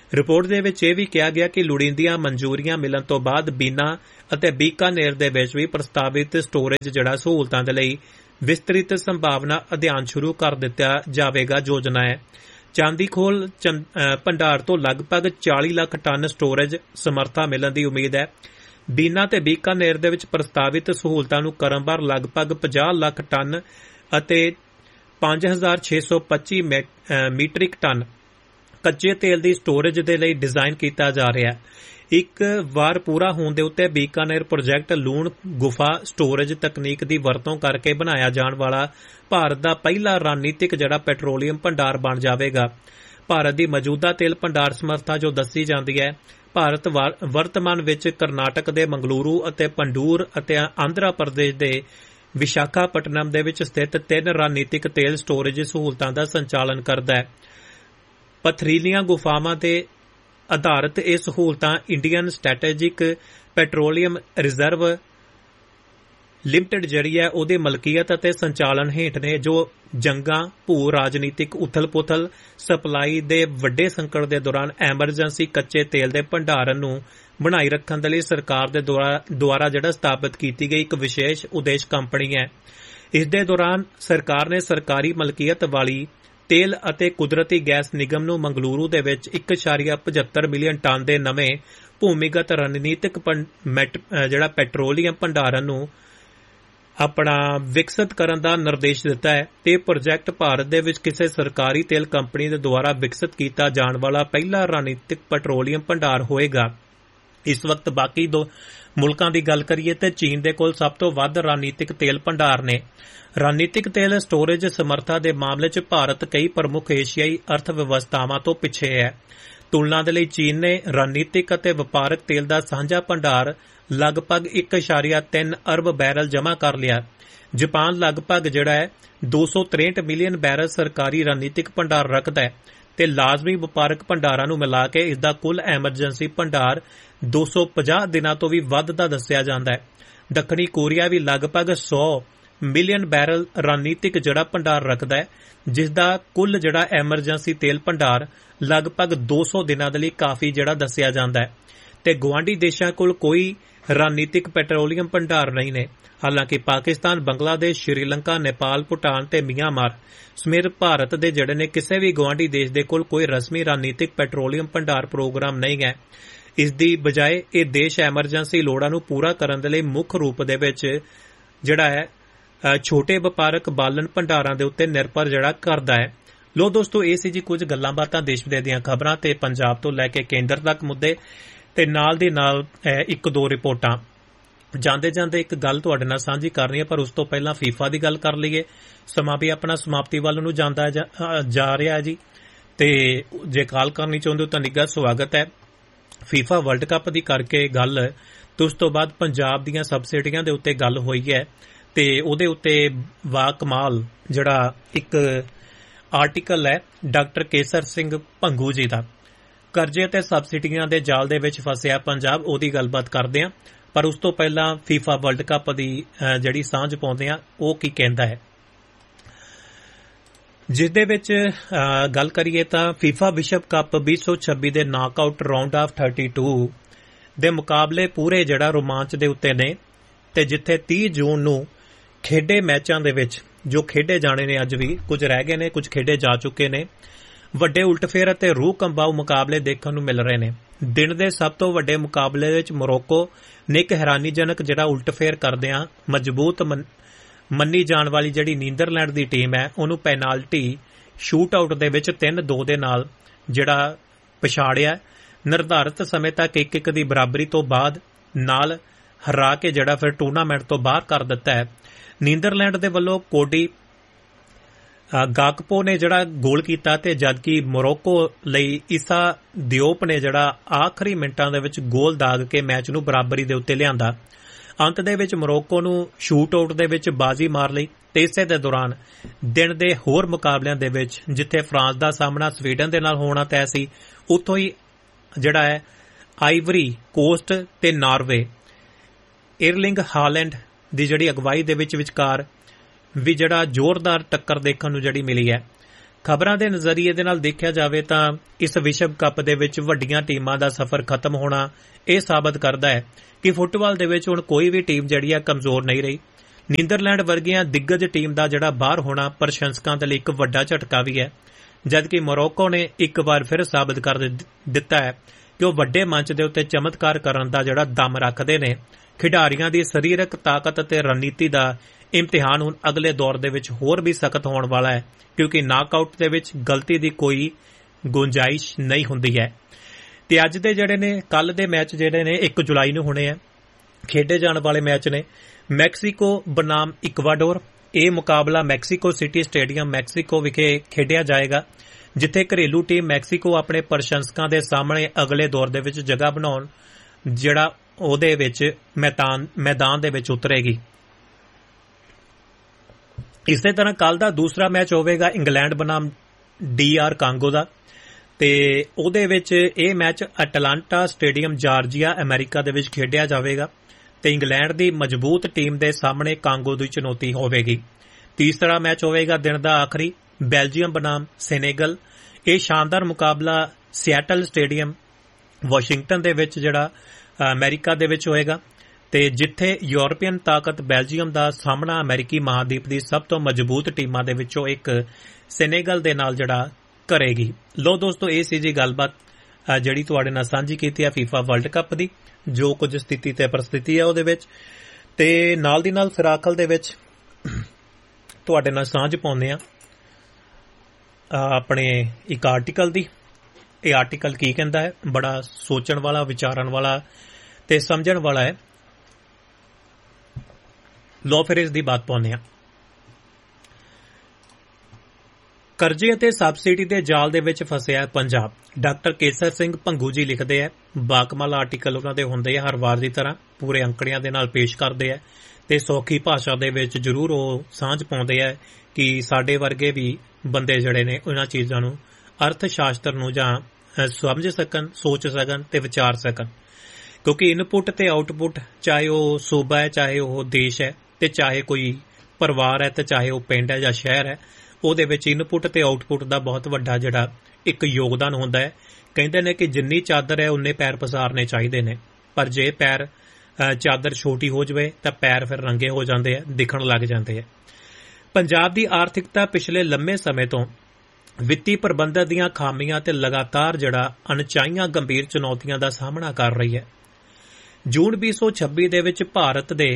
ਰਿਪੋਰਟ ਦੇ ਵਿੱਚ ਇਹ ਵੀ ਕਿਹਾ ਗਿਆ ਕਿ ਲੋੜੀਂਦੀਆਂ ਮਨਜ਼ੂਰੀਆਂ ਮਿਲਣ ਤੋਂ ਬਾਅਦ ਬੀਨਾ ਅਤੇ ਬੀਕਾਨੇਰ ਦੇ ਵਿੱਚ ਵੀ ਪ੍ਰਸਤਾਵਿਤ ਸਟੋਰੇਜ ਸਹੂਲਤਾਂ ਦੇ ਲਈ ਵਿਸਤ੍ਰਿਤ ਸੰਭਾਵਨਾ ਅਧਿਐਨ ਸ਼ੁਰੂ ਕਰ ਦਿੱਤਾ ਜਾਵੇਗਾ। ਯੋਜਨਾ ਹੈ ਚਾਂਦੀਖੋਲ ਭੰਡਾਰ ਤੋਂ ਲਗਭਗ 40 ਲੱਖ ਟਨ ਸਟੋਰੇਜ ਸਮਰੱਥਾ ਮਿਲਣ ਦੀ ਉਮੀਦ ਹੈ। ਬੀਨਾ ਤੇ ਬੀਕਾਨੇਰ ਦੇ ਵਿੱਚ ਪ੍ਰਸਤਾਵਿਤ ਸਹੂਲਤਾਂ ਨੂੰ ਕ੍ਰਮਵਾਰ ਲਗਭਗ 50 ਲੱਖ ਟਨ ਅਤੇ 5625 ਮੀਟ੍ਰਿਕ ਟਨ ਕੱਚੇ ਤੇਲ ਦੀ ਸਟੋਰੇਜ ਦੇ ਲਈ ਡਿਜ਼ਾਈਨ ਕੀਤਾ ਜਾ ਰਿਹਾ ਹੈ। ਇੱਕ ਵਾਰ ਪੂਰਾ ਹੋਣ ਦੇ ਉੱਤੇ ਬੀਕਾਨੇਰ ਪ੍ਰੋਜੈਕਟ ਲੂਣ ਗੁਫਾ ਸਟੋਰੇਜ ਤਕਨੀਕ ਦੀ ਵਰਤੋਂ ਕਰਕੇ ਬਣਾਇਆ ਜਾਣ ਵਾਲਾ ਭਾਰਤ ਦਾ ਪਹਿਲਾ ਰਣਨੀਤਿਕ ਪੈਟਰੋਲੀਅਮ ਭੰਡਾਰ ਬਣ ਜਾਵੇਗਾ। ਭਾਰਤ ਦੀ ਮੌਜੂਦਾ ਤੇਲ ਭੰਡਾਰ ਸਮਰੱਥਾ ਜੋ ਦੱਸੀ ਜਾਂਦੀ ਹੈ, ਭਾਰਤ ਵਰਤਮਾਨ ਵਿੱਚ ਕਰਨਾਟਕ ਦੇ ਮੰਗਲੁਰੂ ਅਤੇ ਪੰਡੂਰ ਅਤੇ ਆਂਧਰਾ ਪ੍ਰਦੇਸ਼ ਦੇ ਵਿਸ਼ਾਖਾਪਟਨਮ ਦੇ ਵਿੱਚ ਸਥਿਤ 3 ਰਣਨੀਤਿਕ ਤੇਲ ਸਟੋਰੇਜ ਸਹੂਲਤਾਂ ਦਾ ਸੰਚਾਲਨ ਕਰਦਾ ਹੈ। ਪਥਰੀਲੀਆਂ ਗੁਫਾਵਾਂ ਤੇ ਆਧਾਰਿਤ ਇਹ ਸਹੂਲਤਾਂ Indian strategic petroleum reserve limited ਜਿਹੜੀ ਹੈ ਉਹਦੇ ਮਲਕੀਅਤ ਅਤੇ ਸੰਚਾਲਨ ਹੇਠ ਨੇ, ਜੋ ਜੰਗਾਂ, ਭੂ ਰਾਜਨੀਤਿਕ ਉਥਲ-ਪੁਥਲ, ਸਪਲਾਈ ਦੇ ਵੱਡੇ ਸੰਕਟ ਦੇ ਦੌਰਾਨ ਐਮਰਜੈਂਸੀ ਕੱਚੇ ਤੇਲ ਦੇ ਭੰਡਾਰਨ ਨੂੰ ਬਣਾਈ ਰੱਖਣ ਦੇ ਲਈ ਸਰਕਾਰ ਦੇ ਦੁਆਰਾ ਸਥਾਪਿਤ ਕੀਤੀ ਗਈ ਇੱਕ ਵਿਸ਼ੇਸ਼ ਉਦੇਸ਼ ਕੰਪਨੀ ਹੈ। ਇਸ ਦੇ ਦੌਰਾਨ ਸਰਕਾਰ ਨੇ ਸਰਕਾਰੀ ਮਲਕੀਅਤ ਵਾਲੀ ਤੇਲ ਅਤੇ ਕੁਦਰਤੀ ਗੈਸ ਨਿਗਮ ਨੂੰ ਮੰਗਲੁਰੂ ਦੇ ਵਿੱਚ 1.75 ਮਿਲੀਅਨ ਟਨ ਦੇ ਨਵੇਂ ਭੂਮੀਗਤ ਰਣਨੀਤਿਕ ਪੈਟਰੋਲੀਅਮ ਭੰਡਾਰਨ ਨੂੰ ਆਪਣਾ ਵਿਕਸਿਤ ਕਰਨ ਦਾ ਨਿਰਦੇਸ਼ ਦਿੱਤਾ ਹੈ ਤੇ ਪ੍ਰੋਜੈਕਟ ਭਾਰਤ ਦੇ ਵਿੱਚ ਕਿਸੇ ਸਰਕਾਰੀ ਤੇਲ ਕੰਪਨੀ ਦੇ ਦੁਆਰਾ ਵਿਕਸਿਤ ਕੀਤਾ ਜਾਣ ਵਾਲਾ ਪਹਿਲਾ ਰਣਨੀਤਿਕ ਪੈਟਰੋਲੀਅਮ ਭੰਡਾਰ ਹੋਏਗਾ। ਇਸ ਵਕਤ ਬਾਕੀ ਦੋ ਮੁਲਕਾਂ ਦੀ ਗੱਲ ਕਰੀਏ ਤੇ ਚੀਨ ਦੇ ਕੋਲ ਸਭ ਤੋਂ ਵੱਧ ਰਣਨੀਤਿਕ ਤੇਲ ਭੰਡਾਰ ਨੇ। ਰਣਨੀਤਿਕ ਤੇਲ ਸਟੋਰੇਜ ਸਮਰੱਥਾ ਦੇ ਮਾਮਲੇ 'ਚ ਭਾਰਤ ਕਈ ਪ੍ਰਮੁੱਖ ਏਸ਼ੀਆਈ ਅਰਥ ਵਿਵਸਥਾਵਾਂ ਤੋਂ ਪਿੱਛੇ ਹੈ। ਤੁਲਨਾ ਦੇ ਲਈ ਚੀਨ ਨੇ ਰਣਨੀਤਿਕ ਅਤੇ ਵਪਾਰਕ ਤੇਲ ਦਾ ਸਾਂਝਾ ਭੰਡਾਰ ਲਗਭਗ 1.3 ਅਰਬ ਬੈਰਲ ਜਮ੍ਹਾਂ ਕਰ ਲਿਆ। ਜਾਪਾਨ ਲਗਭਗ 263 ਮਿਲੀਅਨ ਬੈਰਲ ਸਰਕਾਰੀ ਰਣਨੀਤਿਕ ਭੰਡਾਰ ਰੱਖਦਾ ਹੈ ਤੇ ਲਾਜ਼ਮੀ ਵਪਾਰਕ ਭੰਡਾਰਾਂ ਨੂੰ ਮਿਲਾ ਕੇ ਇਸ ਦਾ ਕੁੱਲ ਐਮਰਜੈਂਸੀ ਭੰਡਾਰ 250 ਦਿਨਾਂ ਤੋਂ ਵੀ ਵੱਧ ਦਾ ਦੱਸਿਆ ਜਾਂਦਾ ਹੈ। ਦੱਖਣੀ ਕੋਰੀਆ ਵੀ ਲਗਭਗ 100 ਮਿਲੀਅਨ ਬੈਰਲ ਰਣਨੀਤਿਕ ਭੰਡਾਰ ਰੱਖਦਾ ਹੈ, ਜਿਸ ਦਾ ਕੁੱਲ ਐਮਰਜੈਂਸੀ ਤੇਲ ਭੰਡਾਰ ਲਗਭਗ 200 ਦਿਨਾਂ ਦੇ ਲਈ ਕਾਫੀ ਦੱਸਿਆ ਜਾਂਦਾ ਹੈ ਤੇ ਗੁਆਂਢੀ ਦੇਸ਼ਾਂ ਕੋਲ ਕੋਈ ਰਣਨੀਤਿਕ ਪੈਟਰੋਲੀਅਮ ਭੰਡਾਰ ਨਹੀਂ ਨੇ। ਹਾਲਾਂਕਿ ਪਾਕਿਸਤਾਨ, ਬੰਗਲਾਦੇਸ਼, ਸ਼੍ਰੀਲੰਕਾ, ਨੇਪਾਲ, ਭੂਟਾਨ ਤੇ ਮਿਆਂਮਾਰ ਸਮੇਤ ਭਾਰਤ ਦੇ ਨੇ ਕਿਸੇ ਵੀ ਗੁਆਂਢੀ ਦੇਸ਼ ਦੇ ਕੋਲ ਕੋਈ ਰਸਮੀ ਰਣਨੀਤਿਕ ਪੈਟਰੋਲੀਅਮ ਭੰਡਾਰ ਪ੍ਰੋਗਰਾਮ ਨਹੀਂ ਹੈ। ਇਸ ਦੀ ਬਜਾਏ ਇਹ ਦੇਸ਼ ਐਮਰਜੈਂਸੀ ਲੋੜਾਂ ਨੂੰ ਪੂਰਾ ਕਰਨ ਦੇ ਲਈ ਮੁੱਖ ਰੂਪ ਦੇ ਵਿੱਚ ਛੋਟੇ ਵਪਾਰਕ ਬਾਲਣ ਭੰਡਾਰਾਂ ਦੇ ਉੱਤੇ ਨਿਰਭਰ ਕਰਦਾ ਹੈ। ਲੋ ਦੋਸਤੋ, ਇਹ ਸੀ ਜੀ ਕੁਝ ਗੱਲਾਂ ਬਾਤਾਂ ਦੇਸ਼ ਵਿਦੇਸ਼ ਦੀਆਂ ਖਬਰਾਂ ਤੇ ਪੰਜਾਬ ਤੋਂ ਲੈ ਕੇ ਕੇਂਦਰ ਤੱਕ ਮੁੱਦੇ ਤੇ ਨਾਲ ਦੀ ਨਾਲ ਇੱਕ ਦੋ ਰਿਪੋਰਟਾਂ। ਜਾਂਦੇ ਜਾਂਦੇ ਇੱਕ ਗੱਲ ਤੁਹਾਡੇ ਨਾਲ ਸਾਂਝੀ ਕਰਨੀ ਹੈ, ਪਰ ਉਸ ਤੋਂ ਪਹਿਲਾਂ ਫੀਫਾ ਦੀ ਗੱਲ ਕਰ ਲਈਏ। ਸਮਾਂ ਵੀ ਆਪਣਾ ਸਮਾਪਤੀ ਵੱਲ ਨੂੰ ਜਾਂਦਾ ਜਾ ਰਿਹਾ ਜੀ ਤੇ ਜੇ ਕਾਲ ਕਰਨੀ ਚਾਹੁੰਦੇ ਹੋ ਤਾਂ ਨਿੱਘਾ ਸਵਾਗਤ ਹੈ। ਫੀਫਾ ਵਰਲਡ ਕੱਪ ਦੀ ਕਰਕੇ ਗੱਲ ਤੇ ਉਸ ਤੋਂ ਬਾਅਦ ਪੰਜਾਬ ਦੀਆਂ ਸਬਸਿਡੀਆਂ ਦੇ ਉੱਤੇ ਗੱਲ ਹੋਈ ਹੈ ਤੇ ਉਹਦੇ ਉੱਤੇ ਵਾ ਕਮਾਲ ਇੱਕ ਆਰਟੀਕਲ ਹੈ ਡਾਕਟਰ ਕੇਸਰ ਸਿੰਘ ਭੰਗੂ ਜੀ ਦਾ, ਕਰਜ਼ੇ ਅਤੇ ਸਬਸਿਡੀਆਂ ਦੇ ਜਾਲ ਦੇ ਵਿੱਚ ਫਸਿਆ ਪੰਜਾਬ, ਉਹਦੀ ਗੱਲਬਾਤ ਕਰਦੇ ਹਾਂ। ਪਰ ਉਸ ਤੋਂ ਪਹਿਲਾਂ ਫੀਫਾ ਵਰਲਡ ਕੱਪ ਦੀ ਸਾਂਝ ਪਾਉਂਦੇ ਹਾਂ, ਉਹ ਕੀ ਕਹਿੰਦਾ ਹੈ, ਜਿਸ ਦੇ ਵਿੱਚ ਗੱਲ ਕਰੀਏ ਤਾਂ ਫੀਫਾ ਵਿਸ਼ਵ ਕੱਪ 2026 ਦੇ ਨਾਕਆਊਟ ਰਾਉਂਡ ਆਫ 32 ਦੇ ਮੁਕਾਬਲੇ ਪੂਰੇ ਰੋਮਾਂਚ ਦੇ ਉੱਤੇ ਨੇ ਤੇ ਜਿੱਥੇ 30 ਜੂਨ ਨੂੰ ਖੇਡੇ ਮੈਚਾਂ ਦੇ ਵਿੱਚ ਜੋ ਖੇਡੇ ਜਾਣੇ ਨੇ, ਅੱਜ ਵੀ ਕੁਝ ਰਹਿ ਗਏ ਨੇ, ਕੁਝ ਖੇਡੇ ਜਾ ਚੁੱਕੇ ਨੇ, ਵੱਡੇ ਉਲਟਫੇਰ ਅਤੇ ਰੂਹ ਕੰਬਾਊ ਮੁਕਾਬਲੇ ਦੇਖਣ ਨੂੰ ਮਿਲ ਰਹੇ ਨੇ। ਦਿਨ ਦੇ ਸਭ ਤੋਂ ਵੱਡੇ ਮੁਕਾਬਲੇ ਵਿੱਚ ਮੋਰੋਕੋ ਨੇ ਇੱਕ ਹੈਰਾਨੀਜਨਕ ਉਲਟਫੇਰ ਕਰਦਿਆਂ ਮਜ਼ਬੂਤ ਮੰਨੀ ਜਾਣ ਵਾਲੀ ਨੀਦਰਲੈਂਡ ਦੀ ਟੀਮ ਹੈ ਉਹਨੂੰ ਪੈਨਾਲਟੀ ਸ਼ੂਟ ਆਊਟ ਦੇ ਵਿੱਚ 3-2 ਦੇ ਨਾਲ ਪਛਾੜਿਆ। ਨਿਰਧਾਰਿਤ ਸਮੇਂ ਤੱਕ 1-1 ਦੀ ਬਰਾਬਰੀ ਤੋਂ ਬਾਅਦ ਨਾਲ ਹਰਾ ਕੇ ਫਿਰ ਟੂਰਨਾਮੈਂਟ ਤੋਂ ਬਾਹਰ ਕਰ ਦਿੱਤਾ ਹੈ। ਨੀਦਰਲੈਂਡ ਦੇ ਵੱਲੋਂ ਕੋਡੀ ਗਾਕਪੋ ਨੇ ਗੋਲ ਕੀਤਾ ਤੇ ਜਦਕਿ ਮੋਰੋਕੋ ਲਈ ਈਸਾ ਦਿਓਪ ਨੇ ਆਖਰੀ ਮਿੰਟਾਂ ਦੇ ਵਿੱਚ ਗੋਲ ਦਾਗ ਕੇ ਮੈਚ ਨੂੰ ਬਰਾਬਰੀ ਦੇ ਉੱਤੇ ਲਿਆਂਦਾ। ਅੰਤ ਦੇ ਵਿੱਚ ਮੋਰੋਕੋ ਨੂੰ ਸ਼ੂਟ ਆਊਟ ਦੇ ਵਿੱਚ ਬਾਜ਼ੀ ਮਾਰ ਲਈ ਤੇ ਇਸੇ ਦੇ ਦੌਰਾਨ ਦਿਨ ਦੇ ਹੋਰ ਮੁਕਾਬਲਿਆਂ ਦੇ ਵਿੱਚ ਜਿੱਥੇ ਫਰਾਂਸ ਦਾ ਸਾਹਮਣਾ ਸਵੀਡਨ ਦੇ ਨਾਲ ਹੋਣਾ ਤੈਅ ਸੀ, ਉੱਥੋਂ ਹੀ ਆਈਵਰੀ ਕੋਸਟ ਤੇ ਨਾਰਵੇ ਏਰਲਿੰਗ ਹਾਲੈਂਡ ਦੀ ਅਗਵਾਈ ਦੇ ਵਿੱਚ ਵਿਚਕਾਰ ਵੀ ਜ਼ੋਰਦਾਰ ਟੱਕਰ ਦੇਖਣ ਨੂੰ ਮਿਲੀ ਹੈ। ਖਬਰਾਂ ਦੇ ਨਜ਼ਰੀਏ ਦੇ ਨਾਲ ਦੇਖਿਆ ਜਾਵੇ ਤਾਂ ਇਸ ਵਿਸ਼ਵ ਕੱਪ ਦੇ ਵਿੱਚ ਵੱਡੀਆਂ ਟੀਮਾਂ ਦਾ ਸਫ਼ਰ ਖਤਮ ਹੋਣਾ ਇਹ ਸਾਬਤ ਕਰਦਾ ਹੈ ਕਿ ਫੁੱਟਬਾਲ ਦੇ ਵਿੱਚ ਹੁਣ ਕੋਈ ਵੀ ਟੀਮ ਜਿਹੜੀ ਹੈ ਕਮਜ਼ੋਰ ਨਹੀਂ ਰਹੀ। ਨੀਦਰਲੈਂਡ ਵਰਗੀਆਂ ਦਿੱਗਜ ਟੀਮ ਦਾ ਜਿਹੜਾ ਬਾਹਰ ਹੋਣਾ ਪ੍ਰਸ਼ੰਸਕਾਂ ਦੇ ਲਈ ਇੱਕ ਵੱਡਾ ਝਟਕਾ ਵੀ ਹੈ, ਜਦਕਿ ਮੋਰੋਕੋ ਨੇ ਇੱਕ ਵਾਰ ਫਿਰ ਸਾਬਤ ਕਰ ਦਿੱਤਾ ਹੈ ਕਿ ਉਹ ਵੱਡੇ ਮੰਚ ਦੇ ਉੱਤੇ ਚਮਤਕਾਰ ਕਰਨ ਦਾ ਜਿਹੜਾ ਦਮ ਰੱਖਦੇ ਨੇ। ਖਿਡਾਰੀਆਂ ਦੀ ਸਰੀਰਕ ਤਾਕਤ ਅਤੇ ਰਣਨੀਤੀ ਦਾ ਇਮਤਿਹਾਨ ਹੁਣ ਅਗਲੇ ਦੌਰ ਦੇ ਵਿੱਚ ਹੋਰ ਵੀ ਸਖਤ ਹੋਣ ਵਾਲਾ ਹੈ, ਕਿਉਂਕਿ ਨਾਕਆਊਟ ਦੇ ਵਿੱਚ ਗਲਤੀ ਦੀ ਕੋਈ ਗੁੰਜਾਇਸ਼ ਨਹੀਂ ਹੁੰਦੀ ਹੈ। ਤੇ ਅੱਜ ਦੇ ਜਿਹੜੇ ਨੇ ਕੱਲ ਦੇ ਮੈਚ ਜਿਹੜੇ ਨੇ 1 ਜੁਲਾਈ ਨੂੰ ਹੋਣੇ ਆ। ਖੇਡੇ ਜਾਣ ਵਾਲੇ ਮੈਚ ਨੇ ਮੈਕਸੀਕੋ ਬਨਾਮ ਇਕਵਾਡੋਰ। ਇਹ ਮੁਕਾਬਲਾ ਮੈਕਸੀਕੋ ਸਿਟੀ ਸਟੇਡੀਅਮ ਮੈਕਸੀਕੋ ਵਿਖੇ ਖੇਡਿਆ ਜਾਏਗਾ, ਜਿੱਥੇ ਘਰੇਲੂ ਟੀਮ ਮੈਕਸੀਕੋ ਆਪਣੇ ਪ੍ਰਸ਼ੰਸਕਾਂ ਦੇ ਸਾਹਮਣੇ ਅਗਲੇ ਦੌਰ ਦੇ ਵਿੱਚ ਜਗ੍ਹਾ ਬਣਾਉਣ ਜਿਹੜਾ ਉਹਦੇ ਵਿੱਚ ਮੈਦਾਨ ਦੇ ਵਿੱਚ ਉਤਰੇਗੀ। ਇਸੇ ਤਰ੍ਹਾਂ ਕੱਲ ਦਾ ਦੂਸਰਾ ਮੈਚ ਹੋਵੇਗਾ ਇੰਗਲੈਂਡ ਬਨਾਮ DR ਕਾਂਗੋ ਦਾ, ਤੇ ਉਹਦੇ ਵਿੱਚ ਇਹ match Atlanta stadium Georgia America ਦੇ ਵਿੱਚ ਖੇਡਿਆ ਜਾਵੇਗਾ ਤੇ ਇੰਗਲੈਂਡ ਦੀ ਮਜ਼ਬੂਤ ਟੀਮ ਦੇ ਸਾਹਮਣੇ ਕਾਂਗੋ ਦੀ ਚੁਣੌਤੀ ਹੋਵੇਗੀ। ਤੀਸਰਾ ਮੈਚ ਹੋਵੇਗਾ ਦਿਨ ਦਾ ਆਖਰੀ ਬੈਲਜੀਅਮ ਬਨਾਮ ਸੈਨੇਗਲ। ਇਹ ਸ਼ਾਨਦਾਰ ਮੁਕਾਬਲਾ ਸਿਐਟਲ ਸਟੇਡੀਅਮ ਵਾਸ਼ਿੰਗਟਨ ਦੇ ਵਿੱਚ ਜਿਹੜਾ ਅਮਰੀਕਾ ਦੇ ਵਿੱਚ ਹੋਏਗਾ, ਤੇ ਜਿੱਥੇ ਯੂਰਪੀਅਨ ਤਾਕਤ ਬੈਲਜੀਅਮ ਦਾ ਸਾਹਮਣਾ ਅਮਰੀਕੀ ਮਹਾਦੀਪ ਦੀ ਸਭ ਤੋਂ ਮਜ਼ਬੂਤ ਟੀਮਾਂ ਦੇ ਵਿੱਚੋਂ ਇੱਕ ਸੈਨੇਗਲ ਦੇ ਨਾਲ ਜਿਹੜਾ ਕਰੇਗੀ। ਲੋ ਦੋਸਤੋ, ਇਹ ਸੀ ਜੀ ਗੱਲਬਾਤ ਜਿਹੜੀ ਤੁਹਾਡੇ ਨਾਲ ਸਾਂਝੀ ਕੀਤੀ ਹੈ ਫੀਫਾ ਵਰਲਡ ਕੱਪ ਦੀ, ਜੋ ਕੁਝ ਸਥਿਤੀ ਤੇ ਪ੍ਰਸਥਿਤੀ ਹੈ ਉਹਦੇ ਵਿੱਚ, ਤੇ ਨਾਲ ਦੀ ਨਾਲ ਫਿਰਾਖਲ ਦੇ ਵਿੱਚ ਤੁਹਾਡੇ ਨਾਲ ਸਾਂਝ ਪਾਉਂਦੇ ਆ ਆਪਣੇ ਇੱਕ ਆਰਟੀਕਲ ਦੀ। ਇਹ ਆਰਟੀਕਲ ਕੀ ਕਹਿੰਦਾ ਹੈ, ਬੜਾ ਸੋਚਣ ਵਾਲਾ, ਵਿਚਾਰਨ ਵਾਲਾ ਤੇ ਸਮਝਣ ਵਾਲਾ ਹੈ। ਲੋ ਫਿਰ ਇਸ ਦੀ ਬਾਤ ਪਾਉਂਦੇ ਆ। ਕਰਜ਼ੇ ਅਤੇ ਸਬਸਿਡੀ ਦੇ ਜਾਲ ਦੇ ਵਿੱਚ ਫਸਿਆ ਪੰਜਾਬ। ਡਾਕਟਰ ਕੇਸਰ ਸਿੰਘ ਭੰਗੂ ਜੀ ਲਿਖਦੇ ਆ, ਬਾਕਮਾਲ ਆਰਟੀਕਲ ਉਹਨਾਂ ਦੇ ਹੁੰਦੇ ਆ, ਹਰ ਵਾਰ ਦੀ ਤਰ੍ਹਾਂ ਪੂਰੇ ਅੰਕੜਿਆਂ ਦੇ ਨਾਲ ਪੇਸ਼ ਕਰਦੇ ਆ ਤੇ ਸੌਖੀ ਭਾਸ਼ਾ ਦੇ ਵਿੱਚ ਜ਼ਰੂਰ ਉਹ ਸਾਂਝ ਪਾਉਂਦੇ ਆ ਕਿ ਸਾਡੇ ਵਰਗੇ ਵੀ ਬੰਦੇ ਜਿਹੜੇ ਨੇ ਉਹਨਾਂ ਚੀਜ਼ਾਂ ਨੂੰ, ਅਰਥ ਸ਼ਾਸਤਰ ਨੂੰ ਜਾਂ ਸਮਝ ਸਕਣ, ਸੋਚ ਸਕਣ ਤੇ ਵਿਚਾਰ ਸਕਣ, ਕਿਉਂਕਿ ਇਨਪੁੱਟ ਤੇ ਆਊਟਪੁੱਟ, ਚਾਹੇ ਉਹ ਸੂਬਾ ਹੈ, ਚਾਹੇ ਉਹ ਦੇਸ਼ ਹੈ, ਤੇ ਚਾਹੇ ਕੋਈ ਪਰਿਵਾਰ ਹੈ, ਤੇ ਚਾਹੇ ਉਹ ਪਿੰਡ ਹੈ ਜਾਂ ਸ਼ਹਿਰ ਹੈ, ਉਹਦੇ ਵਿੱਚ ਇਨਪੁੱਟ ਤੇ ਆਊਟਪੁੱਟ ਦਾ ਬਹੁਤ ਵੱਡਾ ਜਿਹੜਾ ਇੱਕ ਯੋਗਦਾਨ ਹੁੰਦਾ ਹੈ। ਕਹਿੰਦੇ ਨੇ ਕਿ ਜਿੰਨੀ ਚਾਦਰ ਹੈ ਉਨੇ ਪੈਰ ਪਸਾਰਨੇ ਚਾਹੀਦੇ ਨੇ, ਪਰ ਜੇ ਪੈਰ ਚਾਦਰ ਛੋਟੀ ਹੋ ਜਾਵੇ ਤਾਂ ਪੈਰ ਫਿਰ ਰੰਗੇ ਹੋ ਜਾਂਦੇ ਆ, ਦਿਖਣ ਲੱਗ ਜਾਂਦੇ ਆ। ਪੰਜਾਬ ਦੀ ਆਰਥਿਕਤਾ ਪਿਛਲੇ ਲੰਮੇ ਸਮੇਂ ਤੋਂ ਵਿੱਤੀ ਪ੍ਰਬੰਧਨ ਦੀਆਂ ਖਾਮੀਆਂ ਤੇ ਲਗਾਤਾਰ ਜਿਹੜਾ ਅਣਚਾਹੀਆਂ ਗੰਭੀਰ ਚੁਣੌਤੀਆਂ ਦਾ ਸਾਹਮਣਾ ਕਰ ਰਹੀ ਹੈ। ਜੂਨ 2026 ਦੇ ਵਿੱਚ ਭਾਰਤ ਦੇ